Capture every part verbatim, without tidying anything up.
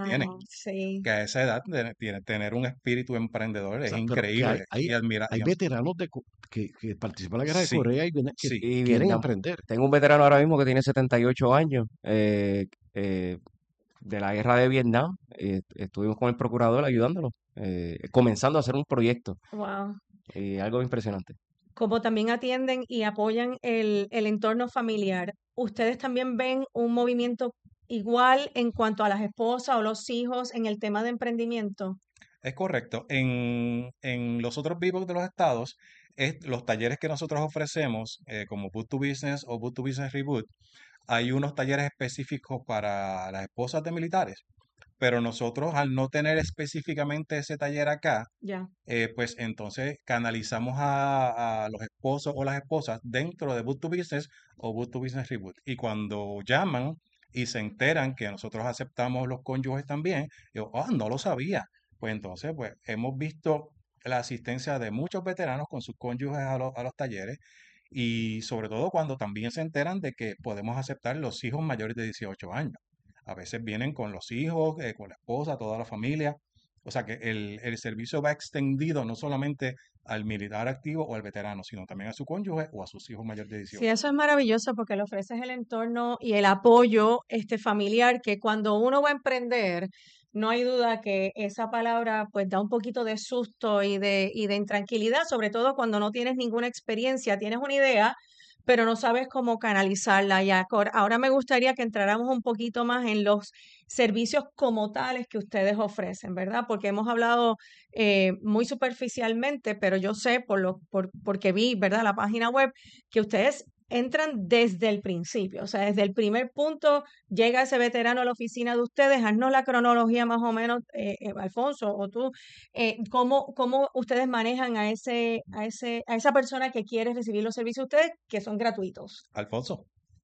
tienen, Wow, sí. que a esa edad de- tiene, tener un espíritu emprendedor O es sea, pero que hay, increíble hay, y admira, hay y- veteranos de, Co- que, que participan en la guerra de sí, Corea y vienen- que sí, Y quieren Vietnam. emprender. Tengo un veterano ahora mismo que tiene setenta y ocho años, eh, eh, de la guerra de Vietnam. Eh, estuvimos con el procurador ayudándolo, eh, comenzando a hacer un proyecto, Wow. y algo impresionante. Como también atienden y apoyan el, el entorno familiar, ¿ustedes también ven un movimiento igual en cuanto a las esposas o los hijos en el tema de emprendimiento? es correcto. En, en los otros vivos de los estados, es, los talleres que nosotros ofrecemos, eh, como Boot to Business o Boot to Business Reboot, hay unos talleres específicos para las esposas de militares. Pero nosotros, al no tener específicamente ese taller acá, Ya. eh, pues entonces canalizamos a, a los esposos o las esposas dentro de Boot to Business o Boot to Business Reboot. Y cuando llaman y se enteran que nosotros aceptamos los cónyuges también, yo, ah, no lo sabía. Pues entonces, pues hemos visto la asistencia de muchos veteranos con sus cónyuges a, los- a los talleres y sobre todo cuando también se enteran de que podemos aceptar los hijos mayores de dieciocho años. A veces vienen con los hijos, eh, con la esposa, toda la familia. O sea que el, el servicio va extendido no solamente al militar activo o al veterano, sino también a su cónyuge o a sus hijos mayores de Sí, dieciocho. eso es maravilloso porque le ofreces el entorno y el apoyo este familiar que cuando uno va a emprender, no hay duda que esa palabra pues da un poquito de susto y de, y de intranquilidad, sobre todo cuando no tienes ninguna experiencia, tienes una idea, pero no sabes cómo canalizarla. Y acor- ahora me gustaría que entráramos un poquito más en los servicios como tales que ustedes ofrecen, ¿verdad? Porque hemos hablado eh, muy superficialmente, pero yo sé por lo, por, porque vi, ¿verdad? La página web que ustedes entran desde el principio, o sea, desde el primer punto llega ese veterano a la oficina de ustedes, haznos la cronología más o menos, eh, eh, Alfonso o tú, eh, cómo, cómo ustedes manejan a ese, a ese, a esa persona que quiere recibir los servicios de ustedes, que son gratuitos. Alfonso,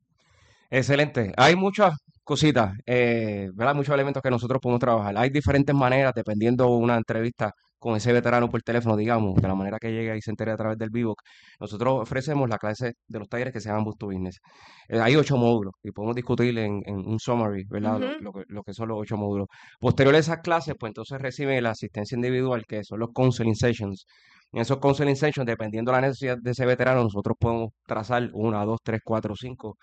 Excelente. Hay muchas cositas, eh, ¿verdad? Muchos elementos que nosotros podemos trabajar. Hay diferentes maneras, dependiendo una entrevista con ese veterano por teléfono, digamos, de la manera que llegue y se entere a través del Vivoc. Nosotros ofrecemos la clase de los talleres que se llaman Boost to Business. Eh, hay ocho módulos y podemos discutir en, en un summary, ¿verdad? Lo, Ujú. lo que, lo que son los ocho módulos. Posterior a esas clases, pues entonces reciben la asistencia individual, que son los counseling sessions. En esos counseling sessions, dependiendo de la necesidad de ese veterano, nosotros podemos trazar una, dos, tres, cuatro, cinco,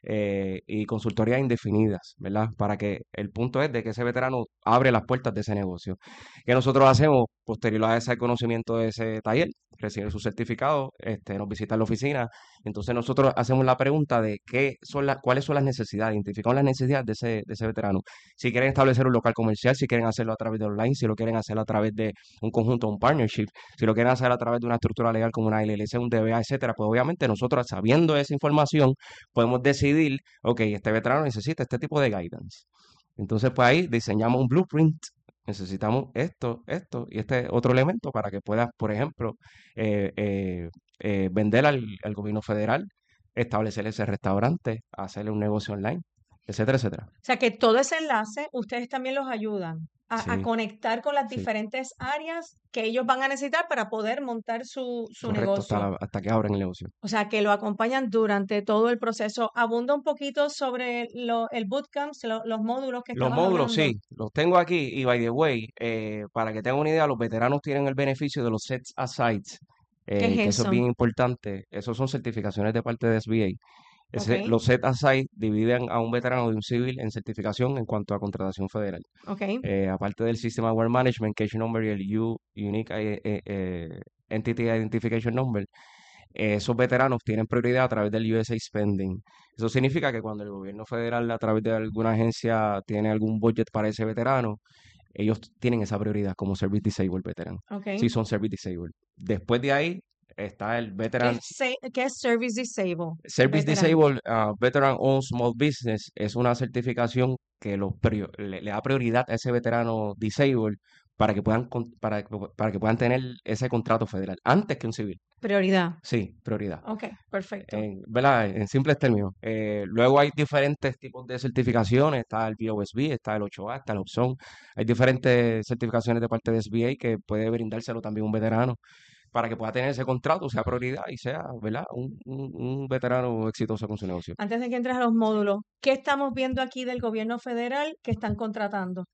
eh, y consultorías indefinidas, ¿verdad? Para que el punto es de que ese veterano abre las puertas de ese negocio. ¿Qué nosotros hacemos posterior a ese conocimiento de ese taller? Recibe su certificado, este, nos visita la oficina, entonces nosotros hacemos la pregunta de qué son las, cuáles son las necesidades, identificamos las necesidades de ese, de ese veterano. Si quieren establecer un local comercial, si quieren hacerlo a través de online, si lo quieren hacer a través de un conjunto, un partnership, si lo quieren hacer a través de una estructura legal como una L L C, un D B A, etcétera, pues obviamente nosotros sabiendo esa información podemos decidir, ok, este veterano necesita este tipo de guidance. Entonces, pues ahí diseñamos un blueprint. Necesitamos esto, esto y este otro elemento para que puedas, por ejemplo, eh, eh, eh, vender al, al gobierno federal, establecer ese restaurante, hacerle un negocio online, etcétera, etcétera. O sea que todo ese enlace, ustedes también los ayudan a, a Sí, conectar con las sí, diferentes áreas que ellos van a necesitar para poder montar su, su correcto, hasta, negocio. la- hasta que abran el negocio. O sea, que lo acompañan durante todo el proceso. Abunda un poquito sobre lo, el bootcamp, lo- los módulos que Los estabas módulos, hablando. sí, los tengo aquí y by the way, eh, para que tengan una idea, los veteranos tienen el beneficio de los sets aside, ¿Qué eh, que es eso es eso? bien importante. Esos son certificaciones de parte de S B A. Ok, Ese, los set aside dividen a un veterano de un civil en certificación en cuanto a contratación federal. ok, Eh, aparte del System Aware Management, Case Number y el U, Unique eh, eh, eh, Entity Identification Number, eh, esos veteranos tienen prioridad a través del U S A Spending. Eso significa que cuando el gobierno federal a través de alguna agencia tiene algún budget para ese veterano, ellos tienen esa prioridad como Service Disabled Veteran. ok. Sí, son Service Disabled. Después de ahí está el ¿Qué Veteran es, se- qué es Service Disabled? Service Veteran. Disabled, uh, Veteran Owned Small Business. Es una certificación que los prio- le, le da prioridad a ese veterano disabled para que puedan con- para, que- para que puedan tener ese contrato federal antes que un civil. Prioridad. Sí, prioridad. Ok, perfecto. En, ¿verdad? En simples términos. Eh, luego hay diferentes tipos de certificaciones. Está el B O S B, está el ocho A, está el Opson. Hay diferentes certificaciones de parte de S B A que puede brindárselo también un veterano para que pueda tener ese contrato, sea prioridad y sea, ¿verdad? Un, un, un veterano exitoso con su negocio. Antes de que entres a los módulos, ¿qué estamos viendo aquí del gobierno federal que están contratando?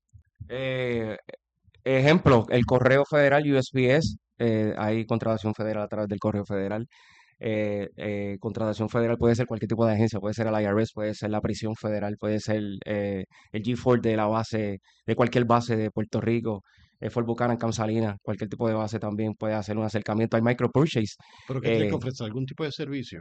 Eh, Ejemplo, el correo federal U S P S, eh, hay contratación federal a través del correo federal. Eh, eh, contratación federal puede ser cualquier tipo de agencia, puede ser el I R S, puede ser la prisión federal, puede ser eh, el G cuatro de la base, de cualquier base de Puerto Rico, eh, Fort Buchanan, Camp Salinas, cualquier tipo de base también puede hacer un acercamiento. Hay micro purchase. ¿Pero qué tiene que eh, ofrecer? ¿Algún tipo de servicio?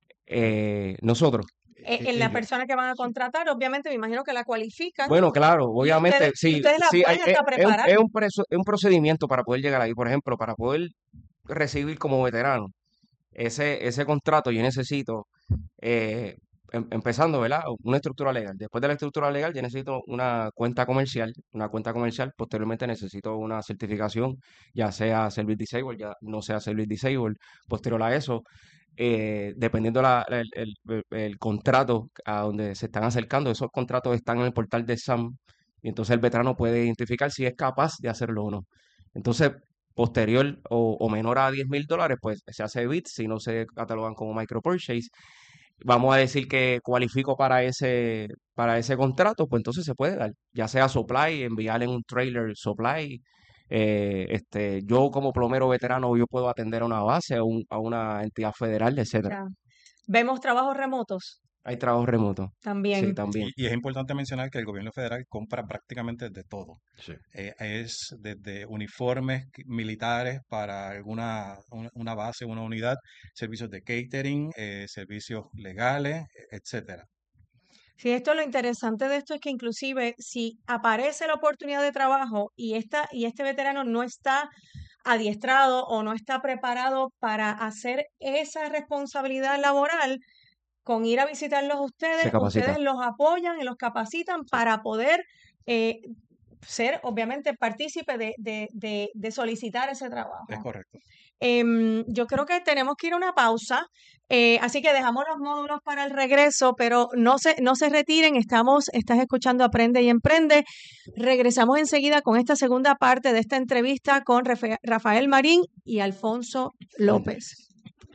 eh, nosotros, Eh, E- en la ellos. persona que van a Sí. contratar, obviamente me imagino que la cualifican bueno, claro, y obviamente, ustedes, y sí, ustedes la sí, hay, pueden es, hasta es un, preparar. es un preso- es un procedimiento para poder llegar ahí. Por ejemplo, para poder recibir como veterano ese, ese contrato, yo necesito, eh, em- empezando, ¿verdad? Una estructura legal. Después de la estructura legal, yo necesito una cuenta comercial, una cuenta comercial. Posteriormente necesito una certificación, ya sea Service Disabled, ya no sea Service Disabled. Posterior a eso, eh, dependiendo la, la- el, el- el- el contrato a donde se están acercando, esos contratos están en el portal de S A M y entonces el veterano puede identificar si es capaz de hacerlo o no. Entonces, posterior o, o menor a diez mil dólares, pues se hace bid, si no se catalogan como micro purchase. Vamos a decir que cualifico para ese, para ese contrato, pues entonces se puede dar, ya sea supply, enviarle en un trailer supply. Eh, este, yo como plomero veterano, yo puedo atender a una base, a, un- a una entidad federal, etcétera. Ya. Vemos trabajos remotos Hay trabajo remoto, sí, también. también. Y, y es importante mencionar que el gobierno federal compra prácticamente de todo. Sí. Eh, es desde uniformes que- militares para alguna una, una base, una unidad, servicios de catering, eh, servicios legales, e- etcétera. Sí, esto lo interesante de esto es que inclusive si aparece la oportunidad de trabajo y esta, y este veterano no está adiestrado o no está preparado para hacer esa responsabilidad laboral, con ir a visitarlos a Se ustedes, capacita. ustedes los apoyan y los capacitan Sí. para poder eh, ser, obviamente, partícipe de, de, de, de solicitar ese Es trabajo. correcto. Em, yo creo que tenemos que ir a una pausa, eh, así que dejamos los módulos para el regreso, pero no se, no se retiren, estamos, estás escuchando Aprende y Emprende. Regresamos enseguida con esta segunda parte de esta entrevista con Rafa- Rafael Marín y Alfonso López.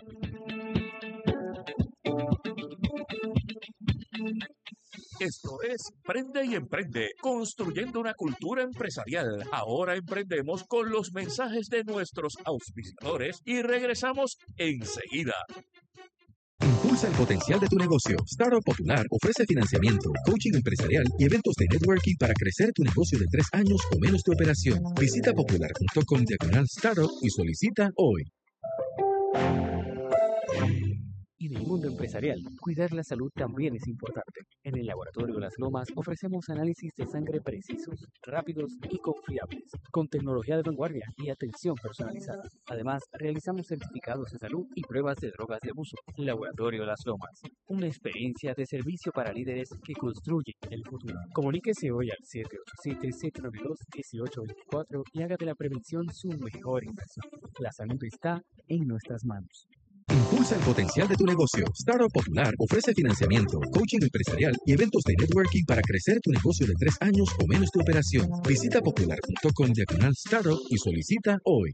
Esto es Prende y Emprende, construyendo una cultura empresarial. Ahora emprendemos con los mensajes de nuestros auspiciadores y regresamos enseguida. Impulsa el potencial de tu negocio. Startup Popular ofrece financiamiento, coaching empresarial y eventos de networking para crecer tu negocio de tres años o menos de operación. Visita popular punto com diagonal startup y solicita hoy. Y en el mundo empresarial, cuidar la salud también es importante. En el Laboratorio Las Lomas ofrecemos análisis de sangre precisos, rápidos y confiables, con tecnología de vanguardia y atención personalizada. Además, realizamos certificados de salud y pruebas de drogas de uso. Laboratorio Las Lomas, una experiencia de servicio para líderes que construyen el futuro. Comuníquese hoy al siete ocho siete, siete nueve dos, uno ocho dos cuatro y haga de la prevención su mejor inversión. La salud está en nuestras manos. Impulsa el potencial de tu negocio. Startup Popular ofrece financiamiento, coaching empresarial y eventos de networking para crecer tu negocio de tres años o menos de operación. Visita popular punto com diagonal startup y solicita hoy.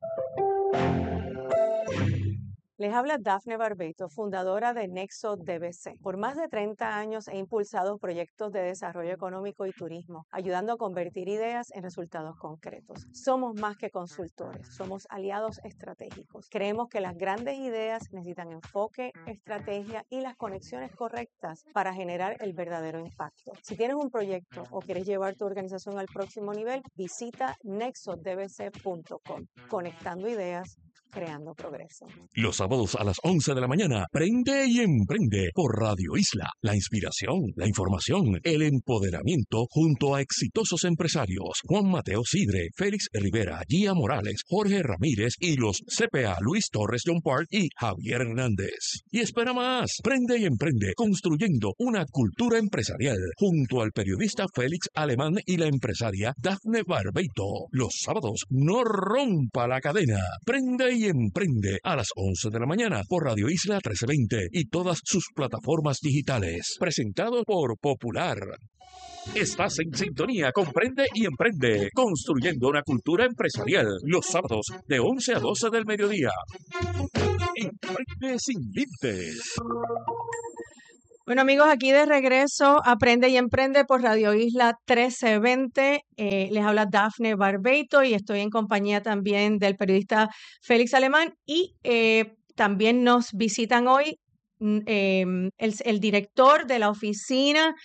Les habla Dafne Barbeito, fundadora de Nexo D B C. Por más de treinta años he impulsado proyectos de desarrollo económico y turismo, ayudando a convertir ideas en resultados concretos. Somos más que consultores, somos aliados estratégicos. Creemos que las grandes ideas necesitan enfoque, estrategia y las conexiones correctas para generar el verdadero impacto. Si tienes un proyecto o quieres llevar tu organización al próximo nivel, visita nexo d b c punto com. Conectando ideas, creando progreso. Los sábados a las once de la mañana, Prende y Emprende por Radio Isla. La inspiración, la información, el empoderamiento junto a exitosos empresarios. Juan Mateo Sidre, Félix Rivera, Gia Morales, Jorge Ramírez y los C P A Luis Torres John Park y Javier Hernández. Y espera más, Prende y Emprende, construyendo una cultura empresarial junto al periodista Félix Alemán y la empresaria Dafne Barbeito. Los sábados, no rompa la cadena. Prende y Emprende a las once de la mañana por Radio Isla trece veinte y todas sus plataformas digitales. Presentado por Popular. Estás en sintonía con Prende y Emprende, construyendo una cultura empresarial. Los sábados de once a doce del mediodía. Emprende sin límites. Bueno, amigos, aquí de regreso, Aprende y Emprende por Radio Isla trece veinte. Eh, les habla Dafne Barbeito y estoy en compañía también del periodista Félix Alemán. Y eh, también nos visitan hoy mm, em, el, el director de la oficina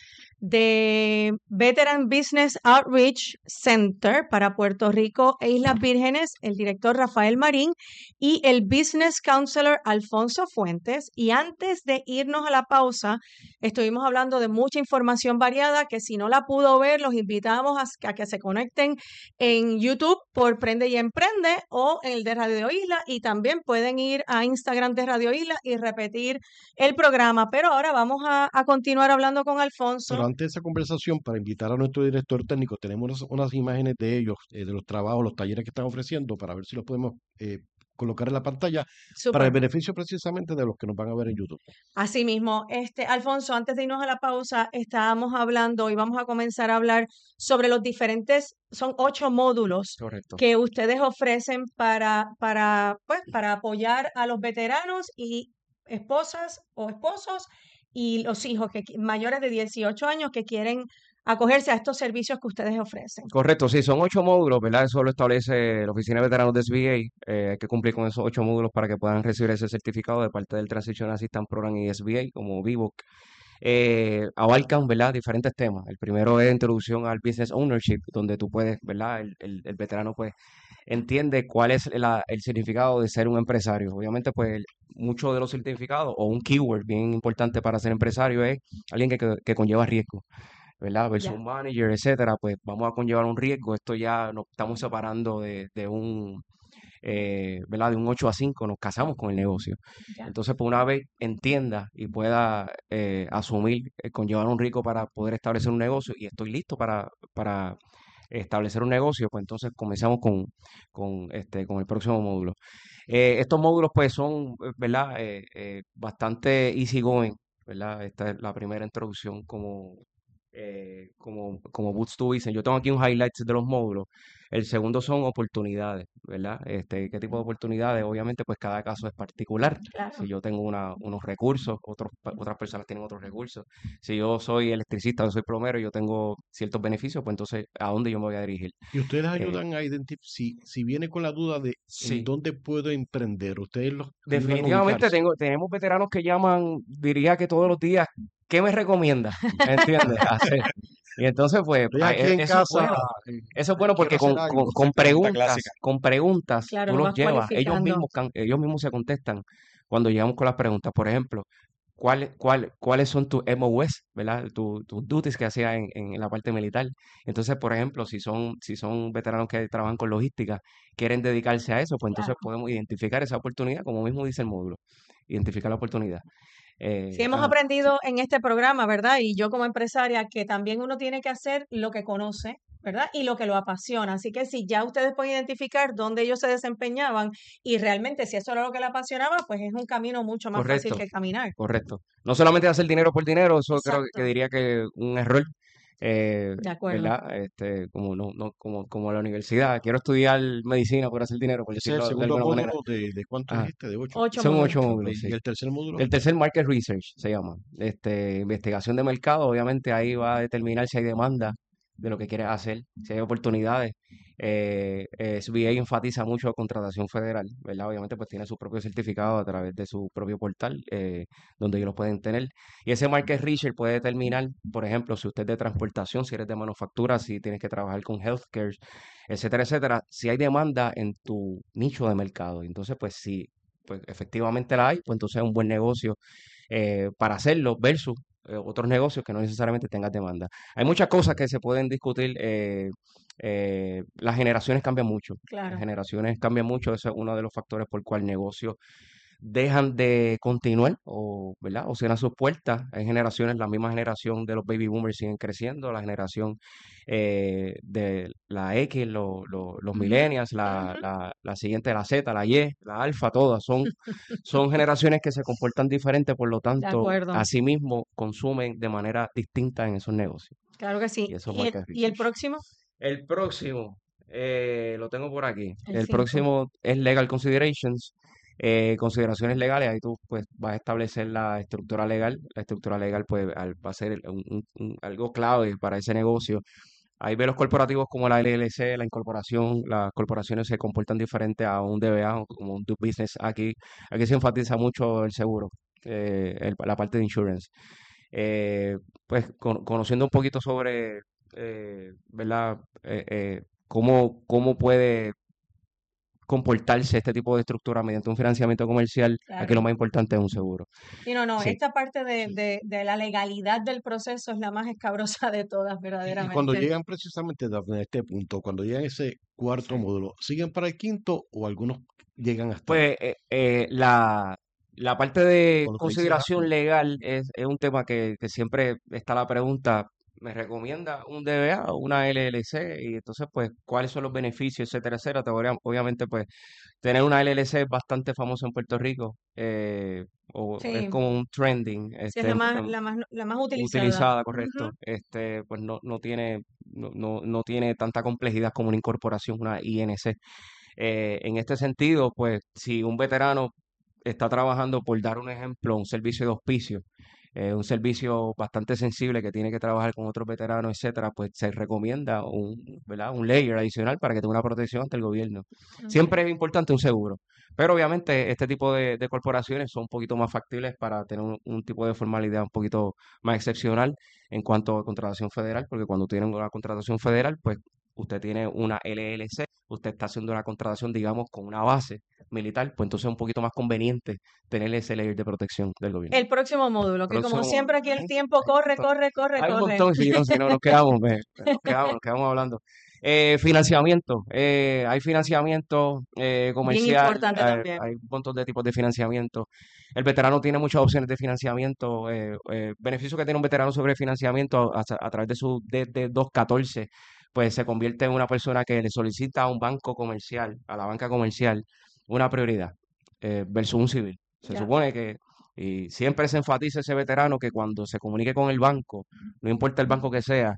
de Veteran Business Outreach Center para Puerto Rico e Islas Vírgenes, el director Rafael Marín, y el Business Counselor Alfonso Fuentes. Y antes de irnos a la pausa, estuvimos hablando de mucha información variada que si no la pudo ver, los invitamos a, a que se conecten en YouTube por Prende y Emprende o en el de Radio Isla, y también pueden ir a Instagram de Radio Isla y repetir el programa. Pero ahora vamos a, a continuar hablando con Alfonso. Pero antes de esa conversación, para invitar a nuestro director técnico, tenemos unas, unas imágenes de ellos, eh, de los trabajos, los talleres que están ofreciendo, para ver si los podemos eh, colocar en la pantalla para el Súper. beneficio precisamente de los que nos van a ver en YouTube. Así mismo, este, Alfonso, antes de irnos a la pausa, estábamos hablando y vamos a comenzar a hablar sobre los diferentes, son ocho módulos Correcto. que ustedes ofrecen para, para, pues, para apoyar a los veteranos y esposas o esposos y los hijos que, qui- mayores de dieciocho años que quieren acogerse a estos servicios que ustedes ofrecen. Correcto, sí, son ocho módulos, ¿verdad? Eso lo establece la Oficina de Veteranos de S B A. Eh, hay que cumplir con esos ocho módulos para que puedan recibir ese certificado de parte del Transition Assistance Program y S B A, como V B O C. Eh, abarcan, ¿verdad?, diferentes temas. El primero es introducción al Business Ownership, donde tú puedes, ¿verdad? El, el- el veterano, pues, entiende cuál es la- el significado de ser un empresario. Obviamente, pues, el- mucho de los significados, o un keyword bien importante para ser empresario es alguien que, que que conlleva riesgo, ¿verdad? Versus Ya, un manager, etcétera, pues vamos a conllevar un riesgo. Esto ya nos estamos separando de, de un, eh, ¿verdad? De un ocho a cinco, nos casamos con el negocio. ya. Entonces, pues una vez entienda y pueda eh, asumir, eh, conllevar un riesgo para poder establecer un negocio y estoy listo para, para establecer un negocio, pues entonces comenzamos con, con, este, con el próximo módulo. Eh, estos módulos, pues, son, eh, ¿verdad? Eh, eh, bastante easy going, ¿verdad? Esta es la primera introducción como, eh, como, como Boots to Business. Yo tengo aquí un highlights de los módulos. El segundo son oportunidades, ¿verdad? Este, ¿qué tipo de oportunidades? Obviamente, pues cada caso es particular. Claro. Si yo tengo una, unos recursos, otros, pa- otras personas tienen otros recursos. Si yo soy electricista, yo soy plomero, yo tengo ciertos beneficios, pues entonces, ¿a dónde yo me voy a dirigir? Y ustedes Eh, ayudan a identificar, si, si viene con la duda de en sí. dónde puedo emprender, ustedes los ayudan a Definitivamente ubicarse. tengo, tenemos veteranos que llaman, diría que todos los días, ¿qué me recomienda? ¿Me entiendes? Hacer. Y entonces, pues, Estoy a- aquí e- en eso es casa, bueno. eh, Eso es bueno quiero porque hacer con, algo. con, con Pregunta preguntas, clásica. con preguntas, Claro, tú lo los vas llevas, ellos cualificando. mismos, can- ellos mismos se contestan cuando llegamos con las preguntas. Por ejemplo, ¿cuál, cuál, ¿cuáles son tus M O S, ¿verdad? Tu- tus duties que hacías en, en la parte militar? Entonces, por ejemplo, si son, si son veteranos que trabajan con logística, quieren dedicarse a eso, pues entonces Claro. podemos identificar esa oportunidad, como mismo dice el módulo, identificar la oportunidad. Sí, Eh, hemos Ah, aprendido en este programa, ¿verdad? Y yo como empresaria, que también uno tiene que hacer lo que conoce, ¿verdad? Y lo que lo apasiona. Así que si ya ustedes pueden identificar dónde ellos se desempeñaban y realmente si eso era lo que le apasionaba, pues es un camino mucho más fácil correcto. que caminar. Correcto. No solamente hacer dinero por dinero, eso creo que Exacto, diría que un error, eh, de acuerdo. ¿verdad? Este, como no, no, como, como la universidad. Quiero estudiar medicina por hacer dinero, por ese es el decirlo de segundo alguna manera. módulo de, de ¿cuánto Ajá. dijiste? De ocho. Ocho Son módulos. ocho Ok, módulos, sí. y el tercer módulo, El tercer Market Research se llama. Este, investigación de mercado, obviamente ahí va a determinar si hay demanda de lo que quieres hacer, si hay oportunidades. Eh, eh, S B A enfatiza mucho contratación federal, ¿verdad? Obviamente pues tiene su propio certificado a través de su propio portal, eh, donde ellos lo pueden tener. Y ese Market Research puede determinar, por ejemplo, si usted es de transportación, si eres de manufactura, si tienes que trabajar con healthcare, etcétera, etcétera, si hay demanda en tu nicho de mercado. Entonces, pues si pues efectivamente la hay, pues entonces es un buen negocio eh, para hacerlo versus eh, otros negocios que no necesariamente tengan demanda. Hay muchas cosas que se pueden discutir. eh, eh, las generaciones cambian mucho. Las Claro. generaciones cambian mucho. Ese es uno de los factores por el cual negocios dejan de continuar o, ¿verdad? O cierran sus puertas. Hay generaciones, la misma generación de los baby boomers siguen creciendo, la generación eh, de la X, lo- lo- los Ujú, millennials, la, ujú. la, la siguiente, la Z, la Y, la alfa, todas son, son generaciones que se comportan diferente, por lo De tanto, acuerdo. asimismo consumen de manera distinta en esos negocios. Claro que Y sí. eso ¿Y el, marca y el research. próximo? El próximo, eh, lo tengo por aquí. El El cinco. próximo es Legal Considerations. Eh, consideraciones legales, ahí tú pues vas a establecer la estructura legal. La estructura legal pues al- va a ser un- un- un- algo clave para ese negocio. Hay velos corporativos como la L L C, la incorporación, las corporaciones se comportan diferente a un D B A o como un do business. Aquí, aquí se enfatiza mucho el seguro, eh, el- la parte de insurance. Eh, pues con- conociendo un poquito sobre, eh, ¿verdad? Eh, eh, cómo, cómo puede comportarse este tipo de estructura mediante un financiamiento comercial, aquí lo Claro. más importante es un seguro. Y no, no, Sí. esta parte de, Sí. de, de la legalidad del proceso es la más escabrosa de todas, Y, y cuando verdaderamente. llegan precisamente Dafne, a este punto, cuando llegan a ese cuarto Sí. módulo, ¿siguen para el quinto o algunos llegan hasta ahí? Pues eh, eh, la, la parte de Con lo que dice consideración Dafne. legal es, es un tema que, que siempre está la pregunta, ¿me recomienda un D B A o una L L C? Y entonces, pues, ¿cuáles son los beneficios, etcétera, etcétera? Te voy a- Obviamente, pues, tener una L L C es bastante famoso en Puerto Rico, eh, o es Sí, como un trending, sí, es este, la em- más, em, la más, la más utilizada. utilizada, Ujú. correcto. Este, pues no, no tiene, no, no, no tiene tanta complejidad como una incorporación, una I N C. Eh, en este sentido, pues si un veterano está trabajando, por dar un ejemplo, un servicio de hospicio, eh, un servicio bastante sensible que tiene que trabajar con otros veteranos, etcétera, pues se recomienda un, ¿verdad? Un layer adicional para que tenga una protección ante el gobierno. Ok. Siempre es importante un seguro, pero obviamente este tipo de, de corporaciones son un poquito más factibles para tener un, un tipo de formalidad un poquito más excepcional en cuanto a contratación federal, porque cuando tienen una contratación federal, pues usted tiene una L L C, usted está haciendo una contratación, digamos, con una base militar, pues entonces es un poquito más conveniente tener ese layer de protección del gobierno. El próximo módulo, que como Próximo, siempre aquí el hay, tiempo hay un corre, montón, corre, corre, hay un corre. montón, si no, si no nos quedamos, me- nos quedamos, nos quedamos hablando. Eh, financiamiento, eh, hay financiamiento eh, Bien comercial, importante eh, también. hay un montón de tipos de financiamiento. El veterano tiene muchas opciones de financiamiento. Eh, eh, beneficio que tiene un veterano sobre financiamiento a, a través de su D D doscientos catorce, pues se convierte en una persona que le solicita a un banco comercial, a la banca comercial, una prioridad eh, versus un civil. Se Ya. supone que, y siempre se enfatiza ese veterano que cuando se comunique con el banco, no importa el banco que sea,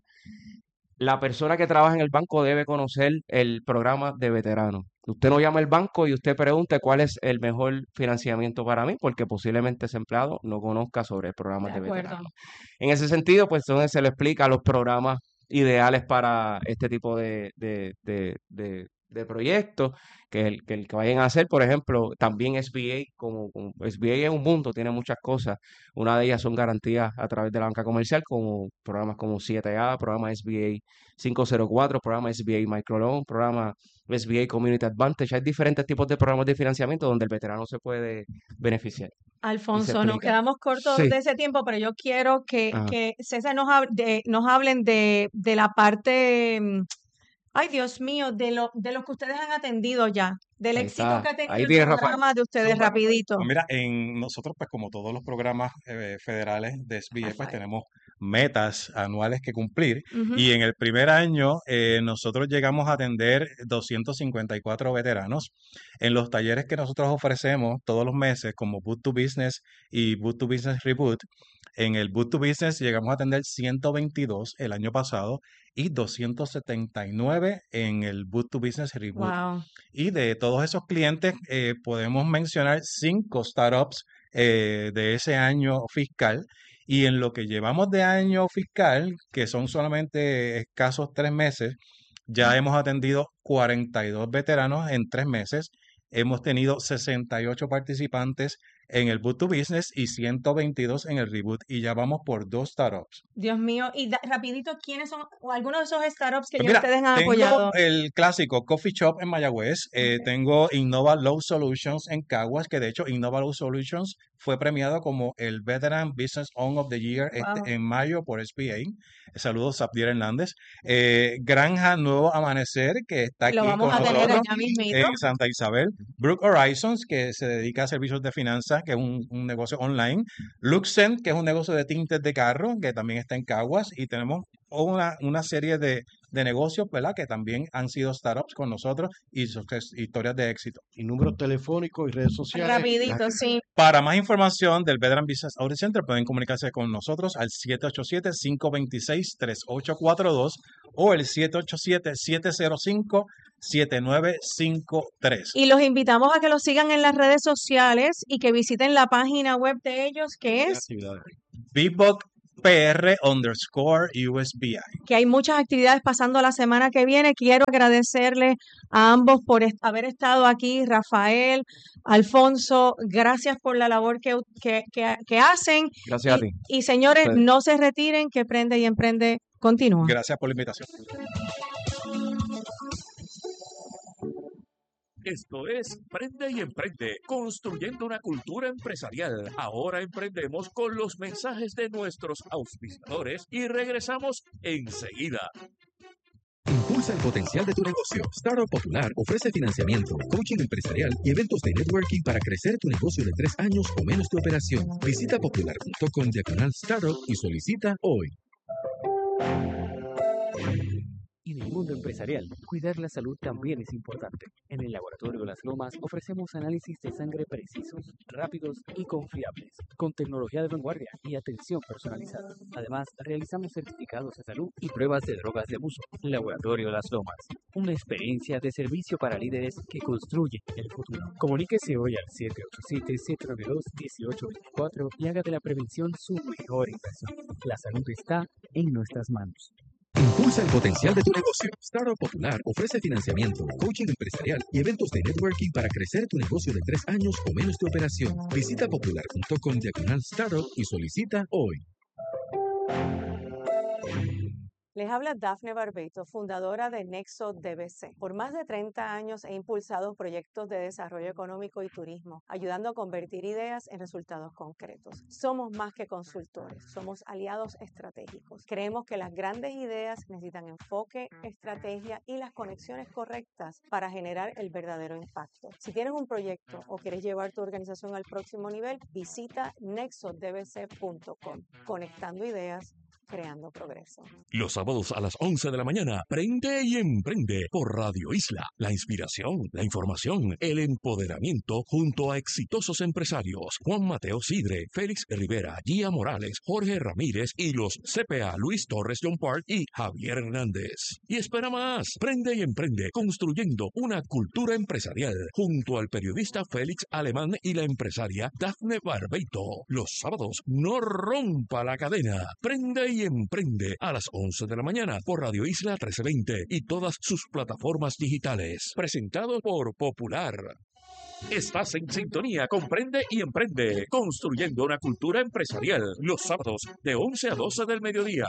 la persona que trabaja en el banco debe conocer el programa de veterano. Usted no llama al banco y usted pregunte cuál es el mejor financiamiento para mí, porque posiblemente ese empleado no conozca sobre el programa De de acuerdo. veterano. En ese sentido, pues entonces se le explica los programas ideales para este tipo de, de, de, de, de proyectos que el, que el que vayan a hacer, por ejemplo, también S B A, como, como S B A es un mundo, tiene muchas cosas. Una de ellas son garantías a través de la banca comercial, como programas como siete A, programa S B A quinientos cuatro, programa S B A Microloan, programa S B A Community Advantage. Hay diferentes tipos de programas de financiamiento donde el veterano se puede beneficiar y se Alfonso, nos explica. quedamos cortos Sí. de ese tiempo, pero yo quiero que, Ajá. que César nos, hab- de- nos hablen de, de la parte, mm, ay Dios mío, de lo, de lo que ustedes han atendido ya, del Ahí éxito que está. ha tenido Ahí el tiene Rafa. programa de ustedes, Súper. rapidito. Pues mira, en nosotros, pues como todos los programas eh, federales de S B A, pues tenemos metas anuales que cumplir. Ujú. Y en el primer año, eh, nosotros llegamos a atender doscientos cincuenta y cuatro veteranos en los talleres que nosotros ofrecemos todos los meses, como Boot to Business y Boot to Business Reboot. En el Boot to Business llegamos a atender ciento veintidós el año pasado y doscientos setenta y nueve en el Boot to Business Reboot. Wow. Y de todos esos clientes, eh, podemos mencionar cinco startups eh, de ese año fiscal. Y en lo que llevamos de año fiscal, que son solamente escasos tres meses, ya hemos atendido cuarenta y dos veteranos en tres meses. Hemos tenido sesenta y ocho participantes en el Boot to Business y ciento veintidós en el Reboot. Y ya vamos por dos startups. Dios mío, y da- rapidito, ¿quiénes son o algunos de esos startups que Pues ya mira, ustedes han tengo apoyado? el clásico Coffee Shop en Mayagüez, eh, Ok. tengo Innova Low Solutions en Caguas, que de hecho Innova Low Solutions fue premiado como el Veteran Business Owner of the Year este, Wow. en mayo por S B A. Saludos, Sabdiel Hernández. Eh, Granja Nuevo Amanecer, que está Lo aquí vamos con a tener nosotros allá mismito. en Santa Isabel. Brook Horizons, que se dedica a servicios de finanzas, que es un, un negocio online. Luxen, que es un negocio de tintes de carro, que también está en Caguas. Y tenemos una, una serie de, de negocios, ¿verdad? Que también han sido startups con nosotros y sus tes- historias de éxito. Y números telefónicos y redes sociales. Rapidito, sí. Para más información del Veteran Business Audit Center pueden comunicarse con nosotros al siete ocho siete, cinco dos seis, tres ocho cuatro dos o el siete ocho siete, siete cero cinco, siete nueve cinco tres. Y los invitamos a que los sigan en las redes sociales y que visiten la página web de ellos, que es Actividades. Bboc P R underscore U S B I. que hay muchas actividades pasando la semana que viene. Quiero agradecerle a ambos por est- haber estado aquí, Rafael, Alfonso, gracias por la labor que, que, que, que hacen. Gracias a Y, ti. y señores, Ustedes. no se retiren, que Prende y Emprende continúa. Gracias por la invitación. Esto es Prende y Emprende, construyendo una cultura empresarial. Ahora emprendemos con los mensajes de nuestros auspiciadores y regresamos enseguida. Impulsa el potencial de tu negocio. Startup Popular ofrece financiamiento, coaching empresarial y eventos de networking para crecer tu negocio de tres años o menos de operación. Visita popular punto com diagonal startup y solicita hoy. En el mundo empresarial, cuidar la salud también es importante. En el Laboratorio Las Lomas ofrecemos análisis de sangre precisos, rápidos y confiables, con tecnología de vanguardia y atención personalizada. Además, realizamos certificados de salud y pruebas de drogas de abuso. Laboratorio Las Lomas, una experiencia de servicio para líderes que construyen el futuro. Comuníquese hoy al siete ocho siete, siete nueve dos, uno ocho dos cuatro y haga de la prevención su mejor inversión. La salud está en nuestras manos. Impulsa el potencial de tu negocio. Startup Popular ofrece financiamiento, coaching empresarial y eventos de networking para crecer tu negocio de tres años o menos de operación. Visita popular punto com diagonal startup y solicita hoy. Les habla Dafne Barbeito, fundadora de Nexo D B C. Por más de treinta años he impulsado proyectos de desarrollo económico y turismo, ayudando a convertir ideas en resultados concretos. Somos más que consultores, somos aliados estratégicos. Creemos que las grandes ideas necesitan enfoque, estrategia y las conexiones correctas para generar el verdadero impacto. Si tienes un proyecto o quieres llevar tu organización al próximo nivel, visita nexo d b c punto com. Conectando ideas, creando progreso. Los sábados a las once de la mañana, Prende y Emprende por Radio Isla. La inspiración, la información, el empoderamiento junto a exitosos empresarios. Juan Mateo Sidre, Félix Rivera, Gia Morales, Jorge Ramírez y los C P A Luis Torres John Park y Javier Hernández. Y espera más, Prende y Emprende, construyendo una cultura empresarial junto al periodista Félix Alemán y la empresaria Dafne Barbeito. Los sábados, no rompa la cadena. Prende y Emprende a las once de la mañana por Radio Isla trece veinte y todas sus plataformas digitales. Presentado por Popular. Estás en sintonía con Prende y Emprende, construyendo una cultura empresarial. Los sábados de once a doce del mediodía.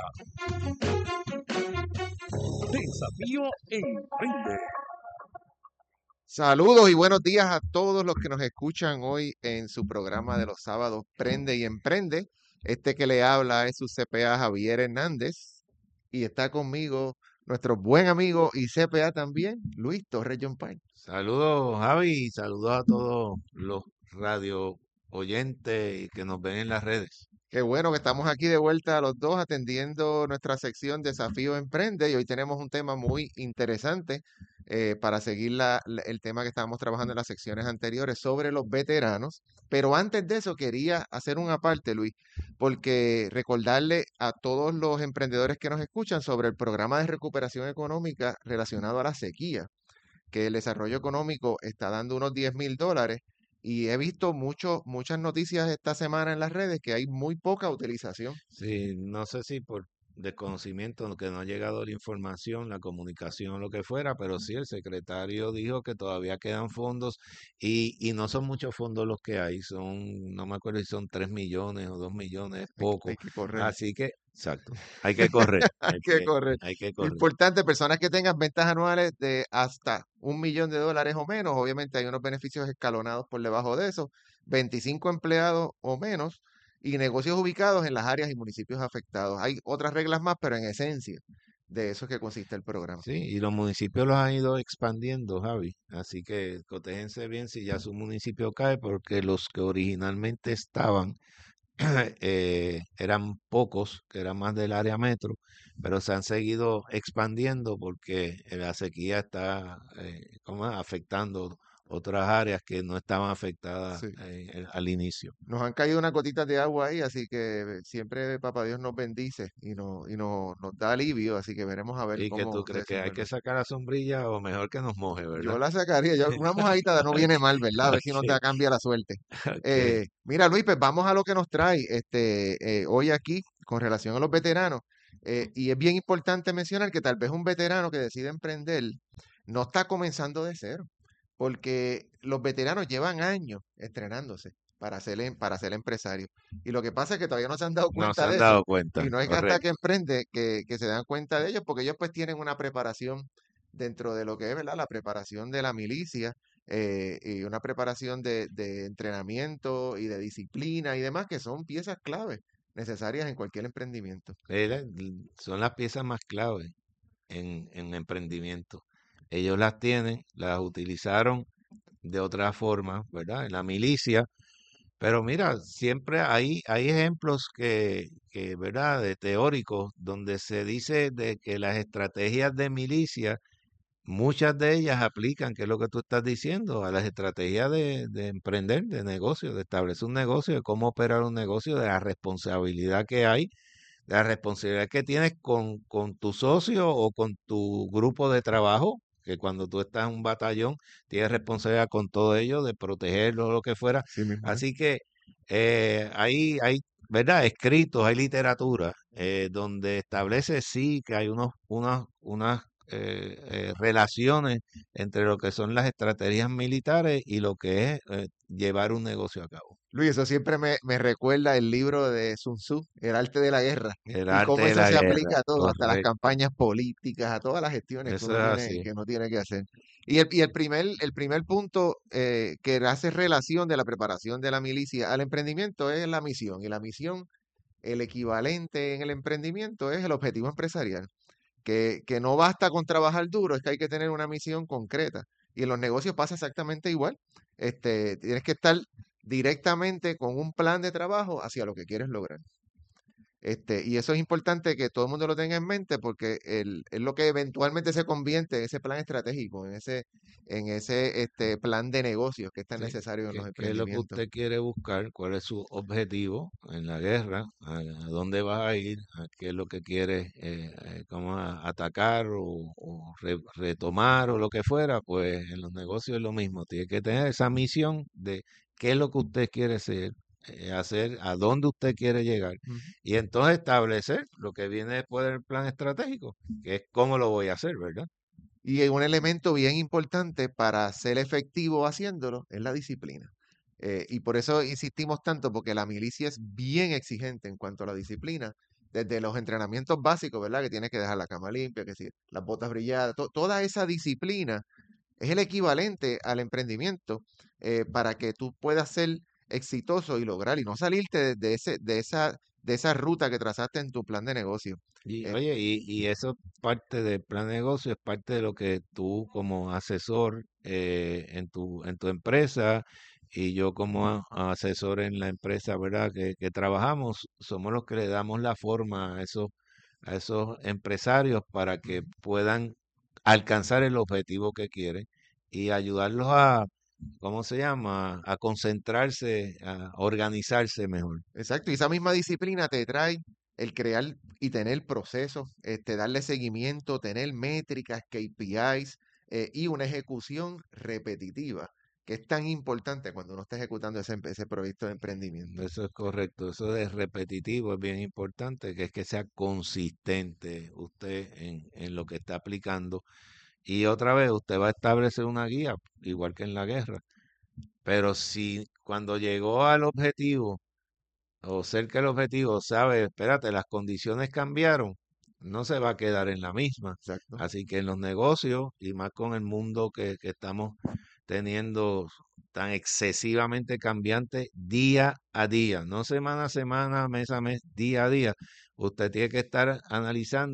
Desafío Emprende. Saludos y buenos días a todos los que nos escuchan hoy en su programa de los sábados Prende y Emprende. Este que le habla es su C P A Javier Hernández y está conmigo nuestro buen amigo y C P A también, Luis Torres John Pine. Saludos, Javi, y saludos a todos los radio oyentes que nos ven en las redes. Qué bueno que estamos aquí de vuelta los dos atendiendo nuestra sección Desafío Emprende y hoy tenemos un tema muy interesante eh, para seguir la- la- el tema que estábamos trabajando en las secciones anteriores sobre los veteranos. Pero antes de eso quería hacer una parte, Luis, porque recordarle a todos los emprendedores que nos escuchan sobre el programa de recuperación económica relacionado a la sequía, que el desarrollo económico está dando unos diez mil dólares y he visto mucho, muchas noticias esta semana en las redes que hay muy poca utilización. Sí, no sé si por desconocimiento, que no ha llegado la información, la comunicación, lo que fuera, pero sí el secretario dijo que todavía quedan fondos y, y no son muchos fondos los que hay, son, no me acuerdo si son tres millones o dos millones, es Hay, poco. hay que correr, Así que, exacto, hay que correr, hay hay que que, correr. hay que correr. Importante, personas que tengan ventas anuales de hasta un millón de dólares o menos, obviamente hay unos beneficios escalonados por debajo de eso, veinticinco empleados o menos y negocios ubicados en las áreas y municipios afectados. Hay otras reglas más, pero en esencia de eso es que consiste el programa. Sí, y los municipios los han ido expandiendo, Javi. Así que cotéjense bien si ya su municipio cae, porque los que originalmente estaban eh, eran pocos, que eran más del área metro, pero se han seguido expandiendo porque la sequía está eh, ¿cómo es? Afectando otras áreas que no estaban afectadas Sí. eh, eh, al inicio. Nos han caído unas gotitas de agua ahí, así que siempre Papá Dios nos bendice y, nos, y nos, nos da alivio, así que veremos a ver ¿Y que tú cómo se crees que hay que desenvuelve. sacar la sombrilla o mejor que nos moje, Yo verdad? la sacaría, yo, una mojadita no viene mal, ¿verdad? A ver si nos da Ok, cambia la suerte. ok. Eh, mira, Luis, pues vamos a lo que nos trae este, eh, hoy aquí con relación a los veteranos. Eh, y es bien importante mencionar que tal vez un veterano que decide emprender no está comenzando de cero, porque los veteranos llevan años entrenándose para ser, em- para ser empresarios. Y lo que pasa es que todavía no se han dado No se cuenta de han eso. dado cuenta, Y no es que hasta que correcto. emprende que, que se dan cuenta de ellos, porque ellos pues tienen una preparación dentro de lo que es, ¿verdad? La preparación de la milicia eh, y una preparación de, de entrenamiento y de disciplina y demás, que son piezas clave necesarias en cualquier emprendimiento. Era- Son las piezas más clave en, en emprendimiento. Ellos las tienen, las utilizaron de otra forma, ¿verdad? En la milicia. Pero mira, siempre hay, hay ejemplos que, que, ¿verdad? De teóricos, donde se dice de que las estrategias de milicia, muchas de ellas aplican, que es lo que tú estás diciendo, a las estrategias de, de emprender, de negocio, de establecer un negocio, de cómo operar un negocio, de la responsabilidad que hay, de la responsabilidad que tienes con, con tu socio o con tu grupo de trabajo, que cuando tú estás en un batallón, tienes responsabilidad con todo ello, de protegerlo o lo que fuera. Sí mismo, ¿eh? Así que eh, hay, hay, ¿verdad? Escritos, hay literatura eh, donde establece sí que hay unos, unas, unas eh, eh, relaciones entre lo que son las estrategias militares y lo que es eh, llevar un negocio a cabo. Luis, eso siempre me, me recuerda el libro de Sun Tzu, El arte de la guerra, El y arte cómo de eso la se guerra, aplica a todo, hasta las correcto. campañas políticas, a todas las gestiones que Eso uno es tiene, así. que uno tiene que hacer. Y el, y el primer, el primer punto eh, que hace relación de la preparación de la milicia al emprendimiento es la misión. Y la misión, el equivalente en el emprendimiento es el objetivo empresarial. Que, que no basta con trabajar duro, es que hay que tener una misión concreta. Y en los negocios pasa exactamente igual. Este, tienes que estar directamente con un plan de trabajo hacia lo que quieres lograr. Este, y eso es importante que todo el mundo lo tenga en mente porque el, es lo que eventualmente se convierte en ese plan estratégico, en ese, en ese este, plan de negocios que es tan Sí, necesario en ¿qué, los qué es lo que emprendimientos. usted quiere buscar? ¿Cuál es su objetivo en la guerra? ¿A, a dónde va a ir? ¿A qué es lo que quiere eh, eh, cómo a- atacar o, o re- retomar o lo que fuera? Pues en los negocios es lo mismo. Tiene que tener esa misión de qué es lo que usted quiere ser, eh, hacer, a dónde usted quiere llegar. Ujú. Y entonces establecer lo que viene después del plan estratégico, que es cómo lo voy a hacer, ¿verdad? Y un elemento bien importante para ser efectivo haciéndolo es la disciplina. Eh, y por eso insistimos tanto, porque la milicia es bien exigente en cuanto a la disciplina, desde los entrenamientos básicos, ¿verdad? Que tienes que dejar la cama limpia, que si las botas brilladas, to- toda esa disciplina es el equivalente al emprendimiento eh, para que tú puedas ser exitoso y lograr y no salirte de, de ese, de esa, de esa ruta que trazaste en tu plan de negocio. Y Eh, oye, y, y eso parte del plan de negocio, es parte de lo que tú como asesor eh, en tu, en tu empresa y yo como a- asesor en la empresa, ¿verdad? Que, que trabajamos, somos los que le damos la forma a esos, a esos empresarios para que ujú. puedan alcanzar el objetivo que quieren y ayudarlos a, ¿cómo se llama? A concentrarse, a organizarse mejor. Exacto, y esa misma disciplina te trae el crear y tener procesos, este, darle seguimiento, tener métricas, K P Is eh, y una ejecución repetitiva, que es tan importante cuando uno está ejecutando ese, em- ese proyecto de emprendimiento. Eso es correcto, eso de repetitivo es bien importante, que es que sea consistente usted en, en lo que está aplicando. Y otra vez, usted va a establecer una guía, igual que en la guerra. Pero si cuando llegó al objetivo o cerca del objetivo, sabe, espérate, las condiciones cambiaron, no se va a quedar en la misma. Exacto. Así que en los negocios y más con el mundo que, que estamos teniendo tan excesivamente cambiante día a día, no semana a semana, mes a mes, día a día, usted tiene que estar analizando